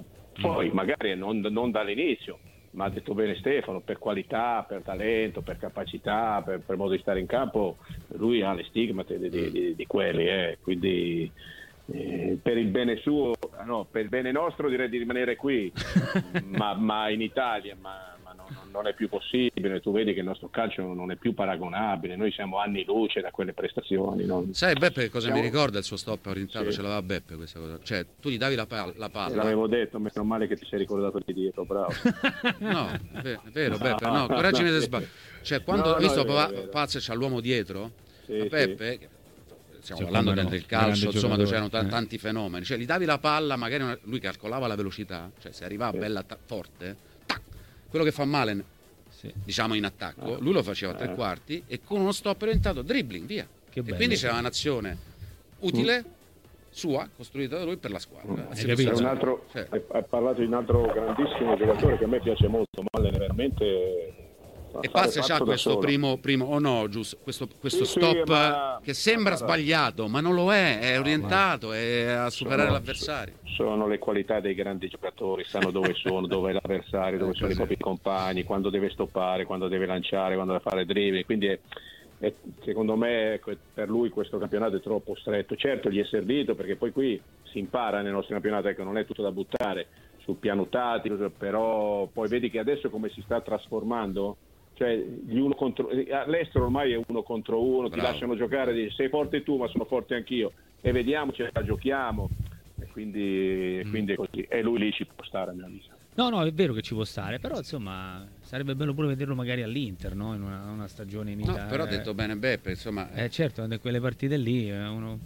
Poi magari non, non dall'inizio, ma ha detto bene Stefano, per qualità, per talento, per capacità, per, per modo di stare in campo, lui ha le stigmate di, di, di, di quelli, eh. Quindi eh, per il bene suo, no, per il bene nostro direi di rimanere qui, ma, ma in Italia, ma, ma non, non è più possibile. Tu vedi che il nostro calcio non è più paragonabile, noi siamo anni luce da quelle prestazioni. Non... Sai Beppe cosa siamo... mi ricorda il suo stop orientato? Sì. Ce l'aveva Beppe questa cosa, cioè tu gli davi la, palla, la palla. L'avevo detto, meno male che ti sei ricordato di dirlo, bravo. No, è vero, è vero Beppe, no, correggimi se sbaglio. Cioè quando no, ho visto no, Pazzo c'ha l'uomo dietro, sì, Beppe... Sì. Stiamo parlando del, del calcio, insomma, dove c'erano t- eh. tanti fenomeni. Cioè, gli davi la palla, magari una... lui calcolava la velocità, cioè se arrivava sì. bella ta- forte, tac, quello che fa male, sì. diciamo in attacco, lui lo faceva a tre quarti e con uno stop orientato, dribbling, via. Che e bello. quindi c'era un'azione utile, sua, costruita da lui per la squadra. Mm. C'è un altro, cioè. hai, hai parlato di un altro grandissimo giocatore che a me piace molto, Malen veramente. E Pazze c'ha questo primo, primo o oh no, giusto, questo, questo sì, stop sì, ma... che sembra ma... sbagliato, ma non lo è, è orientato, è a superare sono, l'avversario. Sono le qualità dei grandi giocatori, sanno dove sono, dove è l'avversario, dove sono i propri compagni, quando deve stoppare, quando deve lanciare, quando deve fare dribbling, quindi è, è, secondo me per lui questo campionato è troppo stretto. Certo gli è servito perché poi qui si impara nel nostro campionato, ecco, non è tutto da buttare sul piano tattico, però poi vedi che adesso come si sta trasformando. Cioè, gli uno contro, all'estero ormai è uno contro uno, Bravo. Ti lasciano giocare, dici, sei forte tu ma sono forte anch'io e vediamoci, la giochiamo e quindi, mm. quindi è così, e lui lì ci può stare a mio avviso. No, no, è vero che ci può stare, però insomma sarebbe bello pure vederlo magari all'Inter, no? In una, una stagione in Italia. No, però ha detto bene Beppe, insomma. Eh certo, quelle partite lì. Uno...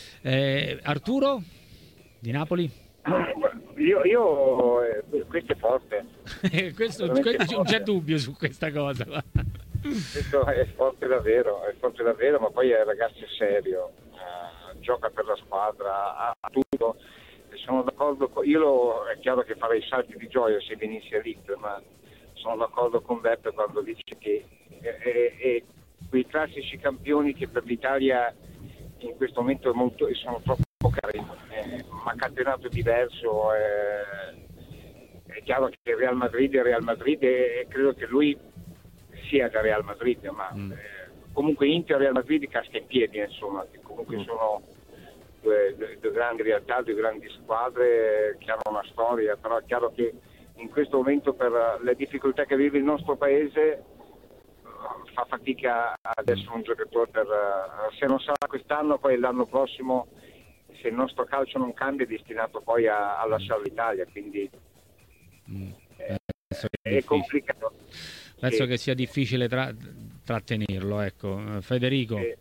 Eh, Arturo di Napoli? Io, io eh, questo è forte. questo, questo non c'è dubbio su questa cosa. Questo è forte davvero, è forte davvero, ma poi è ragazzo serio, eh, gioca per la squadra, ha tutto. sono d'accordo con, io lo, è chiaro che farei salti di gioia se venisse elite, ma sono d'accordo con Beppe quando dice che è, è, è quei classici campioni che per l'Italia in questo momento è molto, sono troppo cari, eh, ma campionato diverso, eh, è chiaro che il Real Madrid è Real Madrid e credo che lui sia da Real Madrid, ma mm. eh, comunque Inter e Real Madrid casca in piedi, insomma, che comunque mm. sono due, due, due grandi realtà, due grandi squadre che hanno una storia, però è chiaro che in questo momento per le difficoltà che vive il nostro paese fa fatica ad essere un giocatore per, se non sarà quest'anno poi l'anno prossimo, se il nostro calcio non cambia, è destinato poi a, a lasciare l'Italia, quindi mm. è, è complicato. Penso sì. che sia difficile tra, trattenerlo, ecco. Federico. Sì,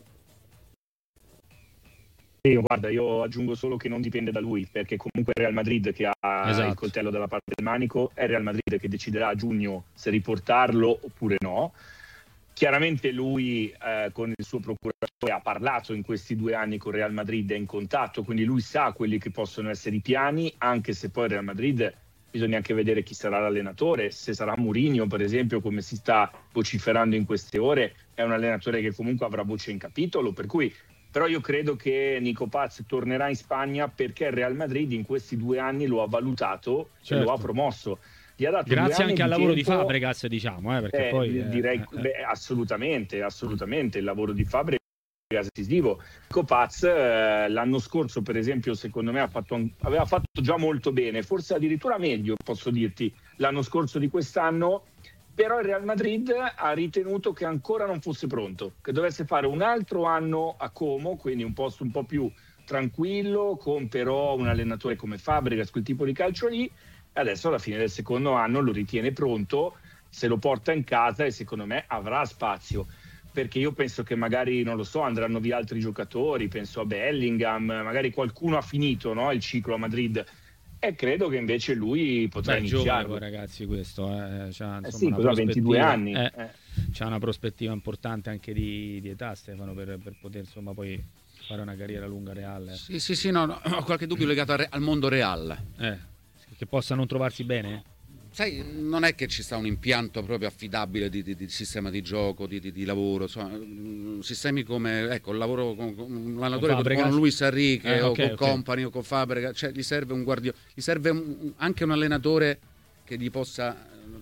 sì. Io, guarda, io aggiungo solo che non dipende da lui, perché comunque è Real Madrid che ha esatto. il coltello dalla parte del manico, è Real Madrid che deciderà a giugno se riportarlo oppure no. Chiaramente lui eh, con il suo procuratore ha parlato in questi due anni con Real Madrid, è in contatto, quindi lui sa quelli che possono essere i piani, anche se poi Real Madrid bisogna anche vedere chi sarà l'allenatore, se sarà Mourinho per esempio, come si sta vociferando in queste ore, è un allenatore che comunque avrà voce in capitolo, per cui però io credo che Nico Paz tornerà in Spagna perché il Real Madrid in questi due anni lo ha valutato certo. e lo ha promosso. Gli ha dato grazie anche al di lavoro tempo, di Fabregas, diciamo, eh, perché eh, poi direi eh, beh, assolutamente, assolutamente il lavoro di Fabregas è decisivo. Nico Paz eh, l'anno scorso per esempio secondo me ha fatto, aveva fatto già molto bene, forse addirittura meglio posso dirti l'anno scorso di quest'anno, però il Real Madrid ha ritenuto che ancora non fosse pronto, che dovesse fare un altro anno a Como, quindi un posto un po' più tranquillo, con però un allenatore come Fabregas, quel tipo di calcio lì. Adesso alla fine del secondo anno lo ritiene pronto, se lo porta in casa e secondo me avrà spazio, perché io penso che magari, non lo so, andranno via altri giocatori, penso a Bellingham, magari qualcuno ha finito, no, il ciclo a Madrid e credo che invece lui potrà Beh, iniziare. Giovane, ragazzi, questo eh. C'ha, insomma, eh sì, una cosa, ventidue anni. Eh, eh. C'ha una prospettiva importante anche di, di età, Stefano, per, per poter insomma poi fare una carriera lunga reale. Sì, sì, sì, no, no, ho qualche dubbio legato al, al mondo real. Eh. Che possa non trovarsi bene? Sai, non è che ci sta un impianto proprio affidabile di, di, di sistema di gioco, di, di, di lavoro, insomma, sistemi come ecco il lavoro con, con l'allenatore con, con Luis Enrique eh, o okay, con okay. Company o con Fabregas, cioè gli serve un guardia, gli serve un, anche un allenatore che gli possa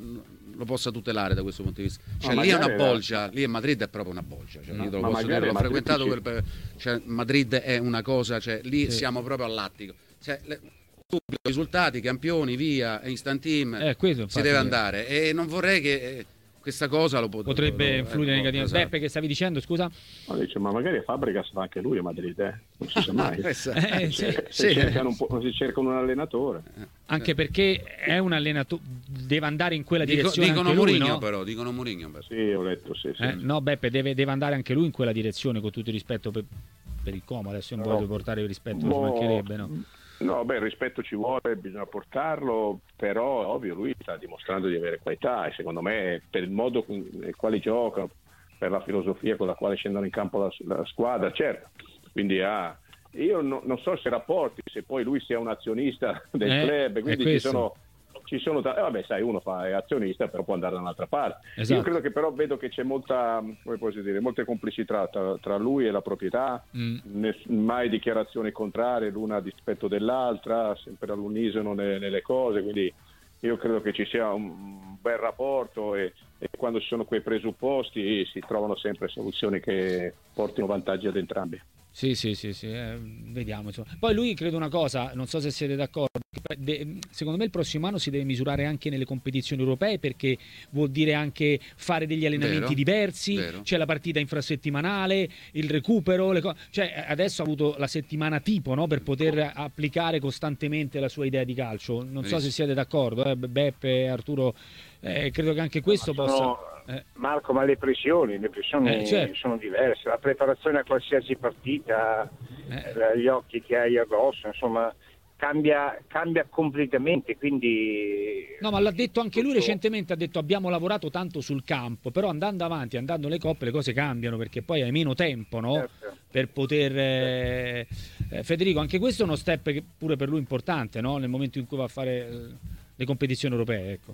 lo possa tutelare da questo punto di vista. Cioè lì è una bolgia, era... lì a Madrid è proprio una bolgia, cioè, no, io te lo posso dire, l'ho frequentato ci... quel, cioè, Madrid è una cosa, cioè lì sì. siamo proprio all'attico. Cioè, le, risultati, campioni, via, instant team, eh, questo, si deve andare e non vorrei che eh, questa cosa lo pot- potrebbe lo, influire eh, negativamente. Esatto. Beppe, che stavi dicendo, scusa? No, dice, ma magari Fabregas va anche lui a Madrid, eh? Non si sa mai. eh, se, sì. se, sì. cercano un po', si cercano un allenatore. Anche perché è un allenatore, deve andare in quella Dico, direzione. Dicono anche Mourinho, lui, no? però, dicono Mourinho. Però. Sì, ho letto, sì, sì. Eh, no, Beppe, deve, deve andare anche lui in quella direzione, con tutto il rispetto per, per il Como. Adesso io non no. voglio portare il rispetto, no. ci mancherebbe, no? No, beh, il rispetto ci vuole, bisogna portarlo, però è ovvio, lui sta dimostrando di avere qualità e secondo me per il modo nel quale gioca, per la filosofia con la quale scendono in campo la, la squadra, certo, quindi ha... Io no, non so se rapporti, se poi lui sia un azionista del eh, club, quindi ci sono... Ci sono t- eh, vabbè, sai, uno fa è azionista, però può andare da un'altra parte. Esatto. Io credo che però vedo che c'è molta, come posso dire, molte complicità tra, tra lui e la proprietà, mm. Ness- mai dichiarazioni contrarie l'una a dispetto dell'altra, sempre all'unisono ne- nelle cose, quindi io credo che ci sia un bel rapporto e, e quando ci sono quei presupposti si trovano sempre soluzioni che portino vantaggi ad entrambi. Sì, sì, sì, sì. Eh, vediamo. Insomma. Poi lui credo una cosa, non so se siete d'accordo, de, secondo me il prossimo anno si deve misurare anche nelle competizioni europee perché vuol dire anche fare degli allenamenti vero, diversi, vero. C'è la partita infrasettimanale, il recupero, le co- cioè adesso ha avuto la settimana tipo, no, per poter applicare costantemente la sua idea di calcio. Non Benissimo. so se siete d'accordo, eh, Beppe, Arturo, eh, credo che anche questo no, possa... No. Eh. Marco, ma le pressioni, le pressioni eh, certo. sono diverse, la preparazione a qualsiasi partita, eh. gli occhi che hai addosso, insomma, cambia, cambia completamente, quindi... No, ma l'ha detto anche lui recentemente, ha detto abbiamo lavorato tanto sul campo, però andando avanti, andando alle coppe le cose cambiano, perché poi hai meno tempo, no? Certo. Per poter... Eh, eh, Federico, anche questo è uno step che pure per lui importante, no? Nel momento in cui va a fare eh, le competizioni europee, ecco.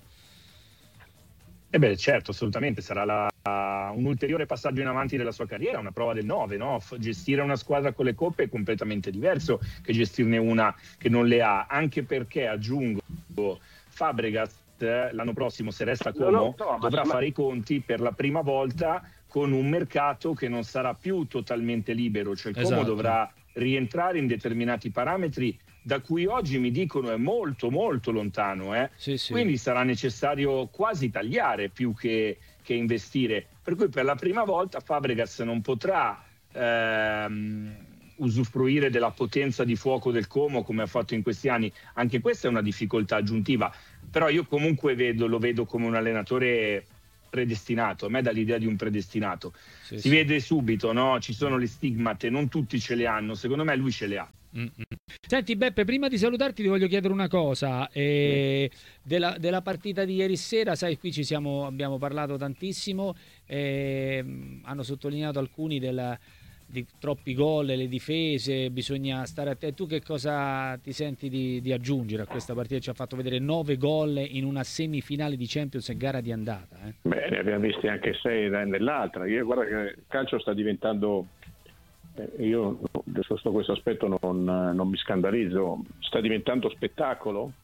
Eh beh, certo, assolutamente, sarà la, un ulteriore passaggio in avanti della sua carriera, una prova del nove, no? F- gestire una squadra con le coppe è completamente diverso che gestirne una che non le ha, anche perché, aggiungo, Fabregas eh, l'anno prossimo, se resta Como, no, no, ma, dovrà ma... fare i conti per la prima volta con un mercato che non sarà più totalmente libero, cioè il Como Esatto. dovrà rientrare in determinati parametri da cui oggi mi dicono è molto molto lontano, eh? Sì, sì. Quindi sarà necessario quasi tagliare più che, che investire, per cui per la prima volta Fabregas non potrà ehm, usufruire della potenza di fuoco del Como come ha fatto in questi anni. Anche questa è una difficoltà aggiuntiva, però io comunque vedo, lo vedo come un allenatore predestinato, a me dà l'idea di un predestinato. Sì, si sì. vede subito, no? Ci sono le stigmate, non tutti ce le hanno, secondo me lui ce le ha. Mm-mm. Senti Beppe, prima di salutarti ti voglio chiedere una cosa eh, della, della partita di ieri sera. Sai, qui ci siamo, abbiamo parlato tantissimo, eh, hanno sottolineato alcuni della, di troppi gol, le difese, bisogna stare attenti. Tu che cosa ti senti di, di aggiungere a questa partita? Ci ha fatto vedere nove gol in una semifinale di Champions e gara di andata, eh? Beh, ne abbiamo visti anche sei nell'altra. Io guarda che il calcio sta diventando... Io su questo aspetto non, non mi scandalizzo, sta diventando spettacolo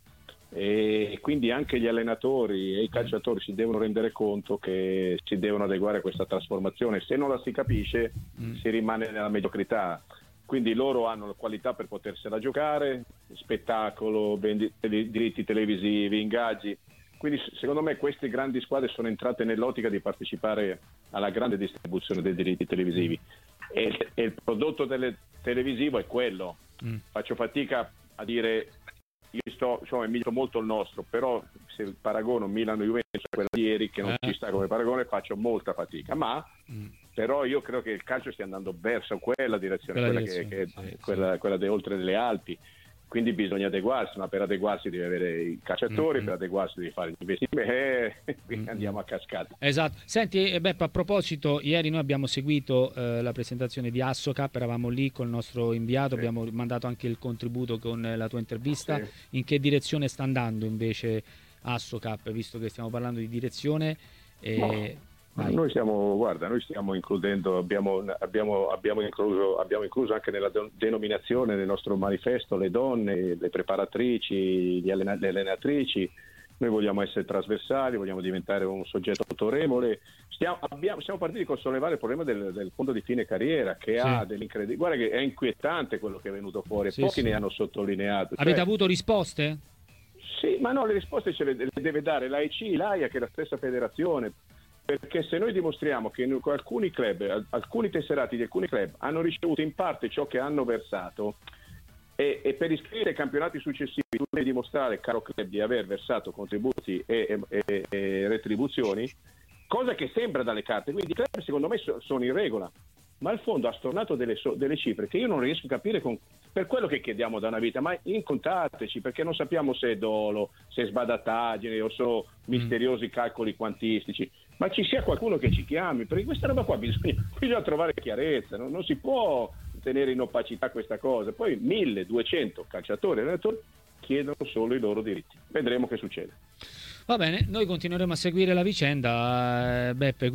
e quindi anche gli allenatori e i calciatori si devono rendere conto che si devono adeguare a questa trasformazione. Se non la si capisce mm. si rimane nella mediocrità, quindi loro hanno la qualità per potersela giocare, spettacolo, diritti televisivi, ingaggi. Quindi secondo me queste grandi squadre sono entrate nell'ottica di partecipare alla grande distribuzione dei diritti televisivi e, e il prodotto tele, televisivo è quello. Mm. Faccio fatica a dire, io sto, insomma, milito molto il nostro, però se il paragono Milano-Juventus è quella di ieri che non eh. ci sta come paragone, faccio molta fatica, ma mm. però io credo che il calcio stia andando verso quella direzione, quella, quella, direzione, che, che, sì, quella, sì. quella de, oltre delle Alpi. Quindi bisogna adeguarsi, ma per adeguarsi devi avere i calciatori, mm-hmm. per adeguarsi devi fare gli investimenti, eh, quindi mm-hmm. andiamo a cascata. Esatto. Senti Beppe, a proposito, ieri noi abbiamo seguito eh, la presentazione di Assocap, eravamo lì con il nostro inviato, sì. abbiamo mandato anche il contributo con la tua intervista. Sì. In che direzione sta andando invece Assocap, visto che stiamo parlando di direzione? E... No. Noi stiamo, guarda, noi stiamo includendo, abbiamo, abbiamo, abbiamo, incluso, abbiamo incluso anche nella denominazione del nostro manifesto le donne, le preparatrici, le allenatrici. Noi vogliamo essere trasversali, vogliamo diventare un soggetto autorevole. Stiamo, abbiamo, siamo partiti con sollevare il problema del, del fondo di fine carriera che sì. ha dell'incredibile. Guarda che è inquietante quello che è venuto fuori, sì, pochi sì. ne hanno sottolineato. Avete cioè, avuto risposte? Sì, ma no, le risposte ce le, le deve dare l'A I C, l'A I A, che è la stessa federazione. Perché se noi dimostriamo che alcuni club, alcuni tesserati di alcuni club hanno ricevuto in parte ciò che hanno versato e, e per iscrivere ai campionati successivi tu devi dimostrare, caro club, di aver versato contributi e, e, e, e retribuzioni, cosa che sembra dalle carte, quindi i club secondo me so, sono in regola, ma il fondo ha stornato delle, so, delle cifre che io non riesco a capire con, per quello che chiediamo da una vita, ma incontateci, perché non sappiamo se è dolo, se è sbadataggine o sono misteriosi calcoli quantistici. Ma ci sia qualcuno che ci chiami, perché questa roba qua bisogna, bisogna trovare chiarezza, no? Non si può tenere in opacità questa cosa. Poi milleduecento calciatori e allenatori chiedono solo i loro diritti. Vedremo che succede. Va bene, noi continueremo a seguire la vicenda, Beppe,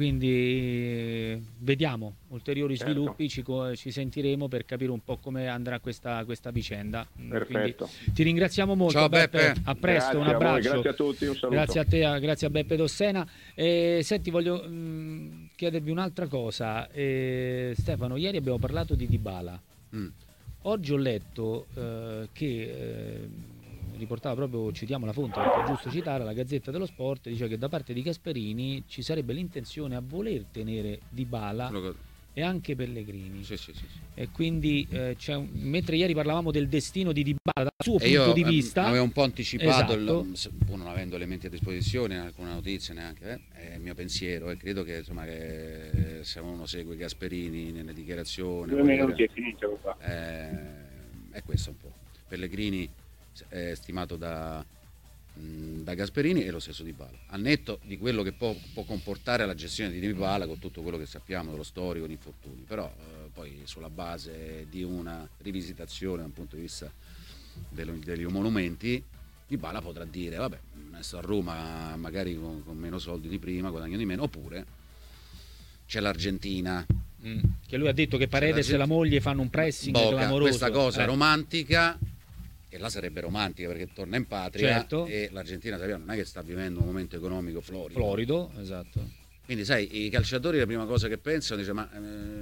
quindi vediamo ulteriori sviluppi, certo. ci, ci sentiremo per capire un po' come andrà questa, questa vicenda. Perfetto. Quindi ti ringraziamo molto. Ciao Beppe, Beppe. A presto, grazie un abbraccio. A voi, grazie a tutti, un saluto. Grazie a te, grazie a Beppe Dossena. E, senti, voglio mh, chiedervi un'altra cosa. E, Stefano, ieri abbiamo parlato di Dybala. Mm. Oggi ho letto eh, che... Eh, riportava proprio, citiamo la fonte perché è giusto citare, la Gazzetta dello Sport dice che da parte di Gasperini ci sarebbe l'intenzione a voler tenere Dybala e anche Pellegrini, sì, sì, sì, sì. E quindi eh, c'è un... mentre ieri parlavamo del destino di Dybala dal suo e punto io, di vista, avevo un po' anticipato, esatto. il, pur non avendo elementi a disposizione, alcuna notizia neanche, eh, è il mio pensiero e credo che insomma che se uno segue Gasperini nelle dichiarazioni due minuti è finito eh, è questo un po'. Pellegrini è stimato da, da Gasperini, e lo stesso Dybala, al netto di quello che può, può comportare la gestione di Dybala con tutto quello che sappiamo dello storico di infortuni, però eh, poi sulla base di una rivisitazione dal punto di vista dello, degli monumenti, Dybala potrà dire vabbè, adesso a Roma magari con, con meno soldi di prima guadagno di meno, oppure c'è l'Argentina, mm. che lui ha detto che Paredes e la moglie fanno un pressing Boca, clamoroso, questa cosa eh. romantica, e là sarebbe romantica perché torna in patria, certo. e l'Argentina sappiamo non è che sta vivendo un momento economico florido, florido, esatto. Quindi sai, i calciatori la prima cosa che pensano dice ma eh,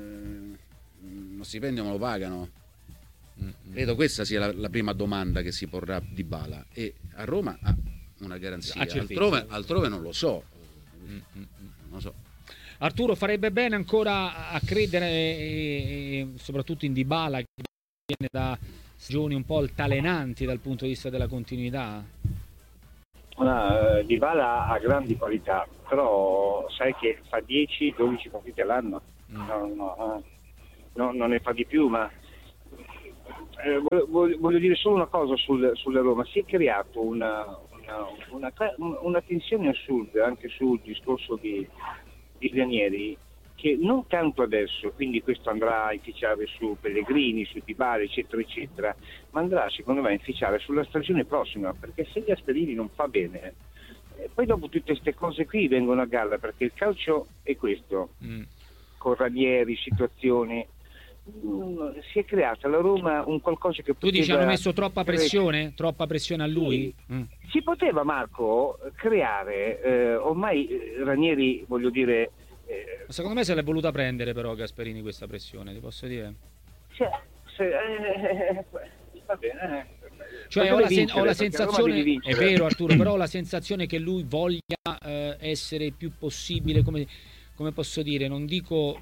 lo stipendio me lo pagano? Mm-hmm. Credo questa sia la, la prima domanda che si porrà Dybala, e a Roma ha una garanzia, altrove, altrove non lo so, mm-hmm. non lo so. Arturo, farebbe bene ancora a credere e, e soprattutto in Dybala, che viene da stagioni un po' altalenanti dal punto di vista della continuità? Una, Dybala ha grandi qualità, però sai che fa dieci dodici partite all'anno, mm. no, no, no, non ne fa di più, ma eh, voglio, voglio dire solo una cosa sul, sulla Roma. Si è creato una, una, una, una tensione assurda anche sul discorso di, di Ranieri, che non tanto adesso, quindi questo andrà a inficiare su Pellegrini, su Dybala, eccetera, eccetera, ma andrà secondo me a inficiare sulla stagione prossima, perché se Gasperini non fa bene, eh, poi dopo tutte queste cose qui vengono a galla, perché il calcio è questo, mm. con Ranieri, situazioni, mm, si è creata la Roma un qualcosa che tu poteva... Tu dici hanno messo troppa pressione? Troppa pressione a lui? Sì. Mm. Si poteva, Marco, creare, eh, ormai eh, Ranieri, voglio dire... Secondo me se l'è voluta prendere però Gasperini questa pressione, ti posso dire? Cioè, se, eh, va bene. Cioè ho la, sen- ho la sensazione, è vero Arturo, però ho la sensazione che lui voglia eh, essere il più possibile, come, come posso dire, non dico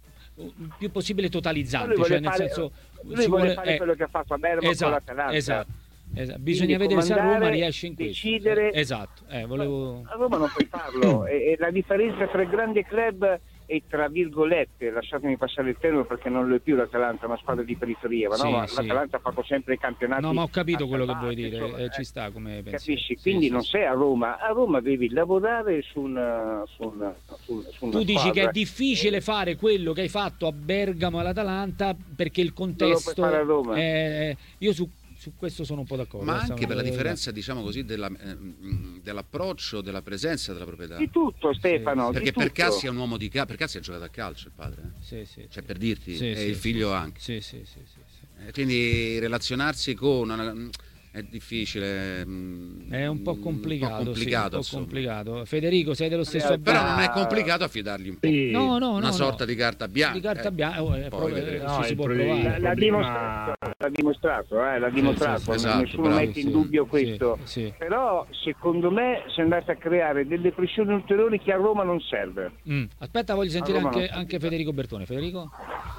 più possibile totalizzante, cioè nel fare, senso lui vuole vuole fare eh, quello che ha fatto a Bergamo, esatto, con l'Atalanta. Esatto. Esatto. Bisogna vedere se a Roma riesce in questo. Decidere. Esatto, eh, volevo... A Roma non puoi farlo, e, e la differenza tra il grande club e tra virgolette, lasciatemi passare il termine perché non lo è più l'Atalanta, ma squadra di periferia, ma, sì, no, ma sì. l'Atalanta ha fatto sempre i campionati. No, ma ho capito quello che vuoi dire, insomma, eh, ci sta come pensiero. Capisci? Quindi sì, non sì, sei a Roma, a Roma devi lavorare su una, su una, su, su una Tu dici squadra. che è difficile fare quello che hai fatto a Bergamo e all'Atalanta perché il contesto non lo puoi fare a Roma. È... io su Su questo sono un po' d'accordo. Ma anche per la differenza, diciamo così, della, eh, dell'approccio, della presenza della proprietà. Di tutto, Stefano. Sì. Perché di tutto. Percassi è un uomo di calcio, Percassi ha giocato a calcio il padre. Eh? Sì, sì, cioè sì. per dirti, sì, e sì, il figlio sì, anche. Sì, sì, sì, sì, sì. Eh, quindi relazionarsi con una, è difficile. È un po' complicato. Un po' complicato, sì, un po' complicato. Federico, sei dello stesso eh, però non è complicato affidargli un po'. Sì. No, no, una no, sorta no. di carta bianca. Di carta eh. bianca, oh, Poi eh, no, si, si può problema, provare. L'ha problema... dimostrato, l'ha dimostrato, eh, l'ha dimostrato. Sì, sì, esatto, nessuno bravo, mette in sì, dubbio questo. Sì, sì. Però secondo me si è andata a creare delle pressioni ulteriori che a Roma non serve. Mm. Aspetta, voglio sentire anche, non... anche Federico Bertone. Federico?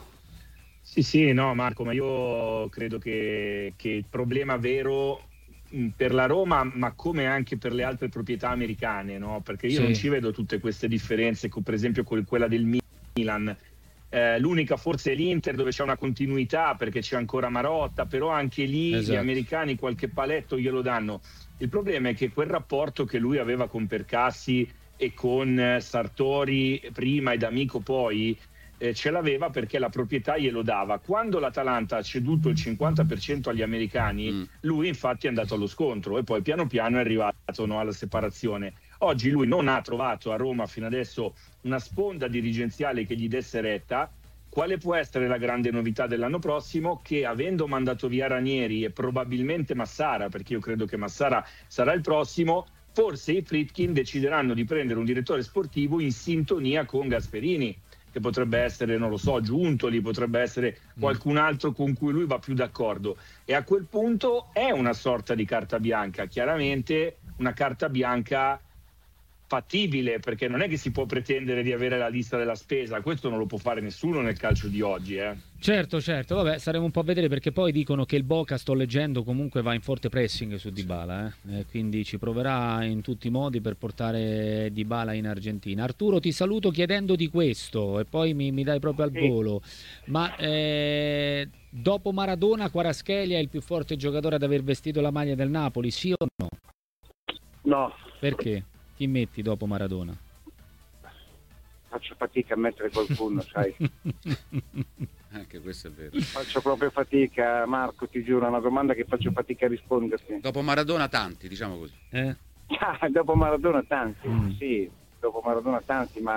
Sì, sì, no Marco, ma io credo che, che il problema vero per la Roma, ma come anche per le altre proprietà americane, no? Perché io sì. non ci vedo tutte queste differenze, con, per esempio con quella del Milan. Eh, l'unica forse è l'Inter, dove c'è una continuità perché c'è ancora Marotta, però anche lì esatto. Gli americani qualche paletto glielo danno. Il problema è che quel rapporto che lui aveva con Percassi e con Sartori prima ed Amico poi, eh, ce l'aveva perché la proprietà glielo dava. Quando l'Atalanta ha ceduto il cinquanta per cento agli americani, mm. lui infatti è andato allo scontro e poi piano piano è arrivato, no, alla separazione. Oggi lui non ha trovato a Roma fino adesso una sponda dirigenziale che gli desse retta. Quale può essere la grande novità dell'anno prossimo? Che avendo mandato via Ranieri e probabilmente Massara, perché io credo che Massara sarà il prossimo, forse i Friedkin decideranno di prendere un direttore sportivo in sintonia con Gasperini, che potrebbe essere, non lo so, Giuntoli, potrebbe essere qualcun altro con cui lui va più d'accordo. E a quel punto è una sorta di carta bianca, chiaramente una carta bianca fattibile, perché non è che si può pretendere di avere la lista della spesa, questo non lo può fare nessuno nel calcio di oggi, eh. Certo, certo, vabbè, staremo un po' a vedere, perché poi dicono che il Boca, sto leggendo, comunque va in forte pressing su Dybala, eh? Eh, quindi ci proverà in tutti i modi per portare Dybala in Argentina. Arturo, ti saluto chiedendoti questo e poi mi, mi dai proprio al volo, ma eh, dopo Maradona Kvaratskhelia è il più forte giocatore ad aver vestito la maglia del Napoli, sì o no? No. Perché? Chi metti dopo Maradona? Faccio fatica a mettere qualcuno, sai. Anche questo è vero. Faccio proprio fatica, Marco, ti giuro, è una domanda che faccio fatica a risponderti. Dopo Maradona tanti, diciamo così. Eh? Ah, dopo Maradona tanti, mm. sì, dopo Maradona tanti, ma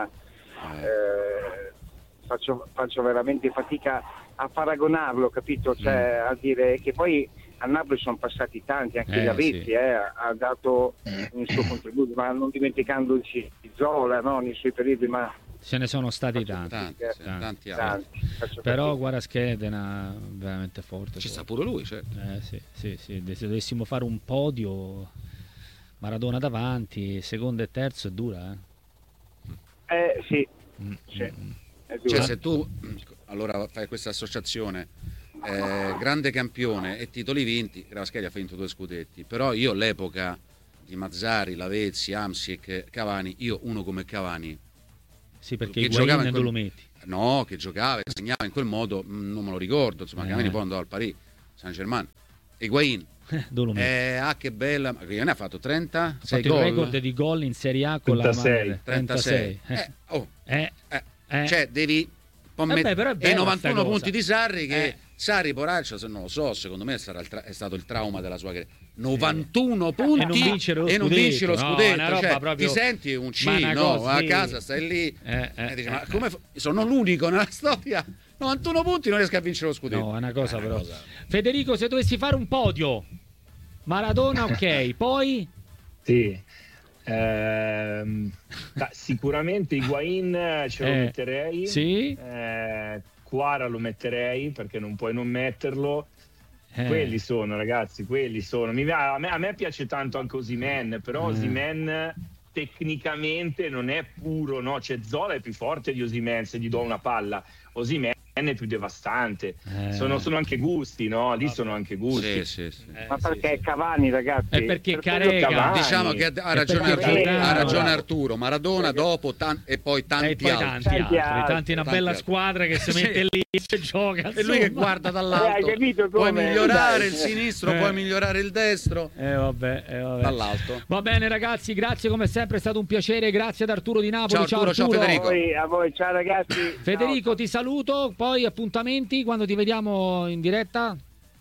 eh, faccio, faccio veramente fatica a paragonarlo, capito? Cioè, mm. a dire che poi a Napoli sono passati tanti, anche eh, Gavetti sì. eh, ha dato il suo contributo, ma non dimenticandoci Zola, no, nei suoi periodi, ma ce ne sono stati tanti, tanti, tanti, sì, tanti, tanti. tanti. Però Kvaratskhelia è veramente forte. Ci sta pure lui, certo. Eh, sì, sì, sì. Se dovessimo fare un podio, Maradona davanti, secondo e terzo è dura, eh? Eh sì, mm, sì. Mm. È dura. Cioè, se tu allora fai questa associazione, eh, grande campione e titoli vinti, Kvaratskhelia ha vinto due scudetti, però io all'epoca di Mazzari, Lavezzi, Hamsik, Cavani, io uno come Cavani, sì, perché che Higuain giocava in quel... quel... lo metti. No, che giocava e segnava in quel modo, non me lo ricordo, insomma, eh. Cavani poi andò al Paris Saint-Germain. Higuain, eh, ah che bella, Higuain ha fatto trenta, ha fatto il record di gol in Serie A con trentasei. la trentasei. Eh. Eh, oh. Eh. Eh. Eh. Cioè devi Vabbè, met- però è e i novantuno cosa. punti di Sarri che eh. Sarri poraccio, se non lo so, secondo me sarà il tra- è stato il trauma della sua carriera. novantuno punti e non vincere lo e non scudetto, vinci lo no, scudetto, una roba cioè, proprio... ti senti un C, Ma no? cosa, A sì. casa stai lì eh, eh, e dici, eh, ma come f- sono l'unico nella storia, novantuno punti non riesco a vincere lo scudetto. No, è una cosa eh, però. cosa. Federico, se dovessi fare un podio, Maradona ok, poi? Sì. Ehm, da, sicuramente Higuain ce lo Eh, metterei, sì. eh, Kvara lo metterei perché non puoi non metterlo. Eh. Quelli sono, ragazzi, quelli sono. Mi, a, me, a me piace tanto anche Osimhen, però Eh. Osimhen tecnicamente non è puro, no? Cioè Zola è più forte di Osimhen se gli do una palla. Osimhen è più devastante. Eh. Sono, sono anche gusti, no? Lì sono anche gusti. Sì, sì, sì. Eh, Ma perché sì, è Cavani, ragazzi? È perché Per quello Carega- Cavani. Diciamo che ha ragione, perché Arturo, Carega- ha ragione bravo. Arturo, Maradona dopo tan- e poi tanti e poi altri. tanti, Tanti altri, altri, tanti una tanti bella altri. squadra che si Sì. mette lì e gioca. E lui che insomma. guarda Eh, dall'alto, hai capito puoi come? migliorare Dai. il sinistro, Eh. puoi migliorare il destro Eh vabbè, eh, vabbè. dall'alto. Va bene ragazzi, grazie come sempre, è stato un piacere, grazie ad Arturo di Napoli. Ciao, Arturo, ciao, A Federico. voi, a voi, ciao ragazzi. Federico, Ciao. ti saluto, poi appuntamenti quando ti vediamo in diretta?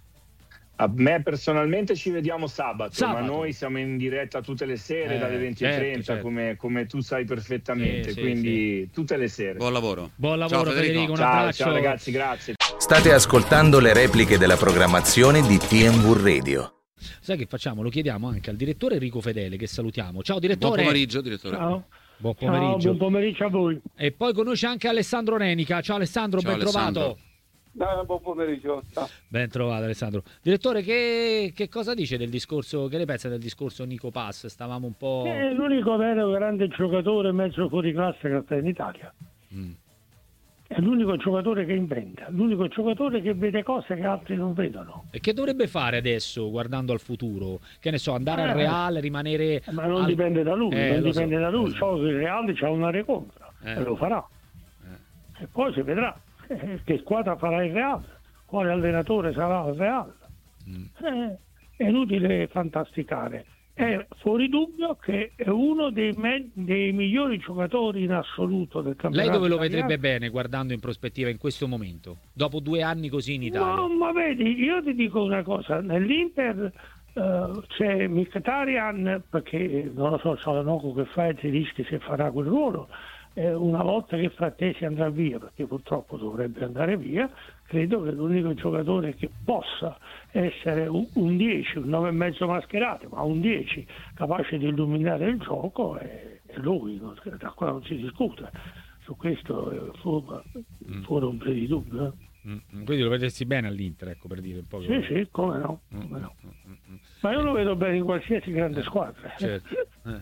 A me personalmente ci vediamo sabato, Sabato. ma noi siamo in diretta tutte le sere Eh, dalle venti e certo, trenta, certo. come, come tu sai perfettamente, Sì, sì, quindi tutte le sere. Buon lavoro. Buon lavoro Ciao, Federico, un Ciao, abbraccio. ciao ragazzi, grazie. State ascoltando le repliche della programmazione di T M V Radio. Sai che facciamo? Lo chiediamo anche al direttore Enrico Fedele, che salutiamo. Ciao Buon direttore. pomeriggio, direttore. Ciao. Buon Ciao, pomeriggio. buon pomeriggio a voi. E poi conosce anche Alessandro Renica. Ciao Alessandro, Ciao, ben trovato. Alessandro. Dai, buon pomeriggio. Ciao. Ben trovato Alessandro. Direttore, che, che cosa dice del discorso, che ne pensa del discorso Nico Pass? Stavamo un po'... È l'unico vero grande giocatore mezzo fuori classe che sta in Italia. Mm. È l'unico giocatore che inventa, l'unico giocatore che vede cose che altri non vedono. E che dovrebbe fare adesso, guardando al futuro? Che ne so, andare Eh. al Real, rimanere... Ma non al- dipende da lui, Eh, non lo so, dipende da lui. lo so. So che il Real c'ha una recontra Eh. e lo farà. E poi si vedrà eh, che squadra farà il Real, quale allenatore sarà il Real. Mm. Eh, è inutile fantasticare. È fuori dubbio che è uno dei, me- dei migliori giocatori in assoluto del campionato. Lei dove lo italiano. vedrebbe bene, guardando in prospettiva in questo momento? Dopo due anni così in Italia? No, ma vedi, io ti dico una cosa, nell'Inter eh, c'è Mkhitaryan, perché non lo so, Çalhanoğlu che fa e Zielinski se farà quel ruolo, eh, una volta che Frattesi andrà via, perché purtroppo dovrebbe andare via, credo che l'unico giocatore che possa essere un, un dieci, un nove e mezzo mascherato, ma un dieci capace di illuminare il gioco è, è lui, non- da qua non si discute. Su questo è fuori, fuori un po' di dubbio. eh. Mm, mm, quindi lo vedessi bene all'Inter, ecco, per dire un po'. Sì, sì, come no, come no. Ma io lo vedo bene in qualsiasi grande squadra. Certo. Eh.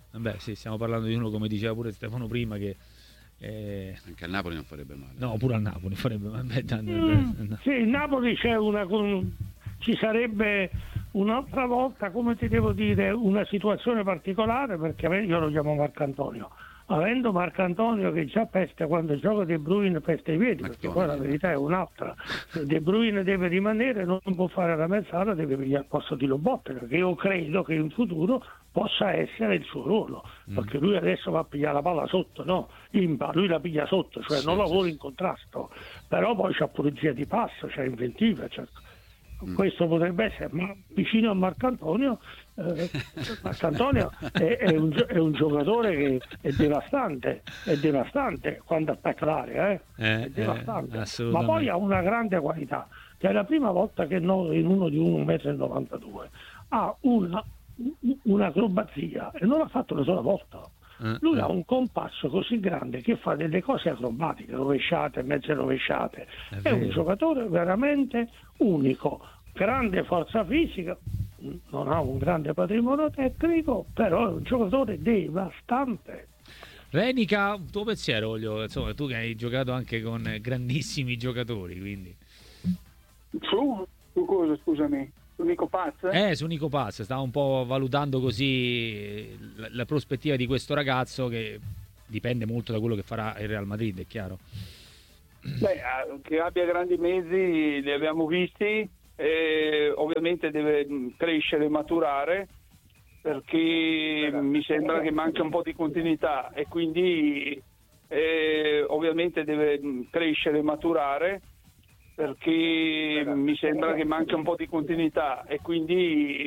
Vabbè, sì, stiamo parlando di uno, come diceva pure Stefano prima, che eh... anche al Napoli non farebbe male. No, pure al Napoli farebbe male. Mm, sì, il Napoli c'è una ci sarebbe un'altra volta, come ti devo dire, una situazione particolare, perché io lo chiamo Marcantonio. Avendo Marcantonio che già pesta quando gioca De Bruyne, pesta i piedi, perché poi la verità è un'altra. Se De Bruyne deve rimanere, non può fare la mezzala, deve pigliare il posto di Lobotka, perché io credo che in futuro possa essere il suo ruolo, mm. perché lui adesso va a pigliare la palla sotto, no? Impa, lui la piglia sotto, cioè sì, non lavora sì. in contrasto, però poi c'ha pulizia di passo, c'ha inventiva, c'ha... Mm. Questo potrebbe essere, ma vicino a Marcantonio, eh, Marcantonio è, è, un, è un giocatore che è devastante, è devastante quando attacca l'area, eh? Eh, è devastante, eh, ma poi ha una grande qualità, che è la prima volta che no, in uno di uno virgola novantadue metri ha una, un'acrobazia e non l'ha fatto una sola volta. Lui ha un compasso così grande che fa delle cose acrobatiche, rovesciate, mezze rovesciate. È, è un giocatore veramente unico, grande forza fisica, non ha un grande patrimonio tecnico, però è un giocatore devastante. Renica, un tuo pensiero, voglio, insomma, tu che hai giocato anche con grandissimi giocatori, quindi. Su, su cosa, scusami? Su Nico Paz? Eh, su Nico Paz, stavo un po' valutando così la, la prospettiva di questo ragazzo, che dipende molto da quello che farà il Real Madrid, è chiaro. Beh, che abbia grandi mezzi li abbiamo visti, e ovviamente deve crescere e maturare, perché mi sembra che manca un po' di continuità e quindi eh, ovviamente deve crescere e maturare, perché mi sembra che manca un po' di continuità e quindi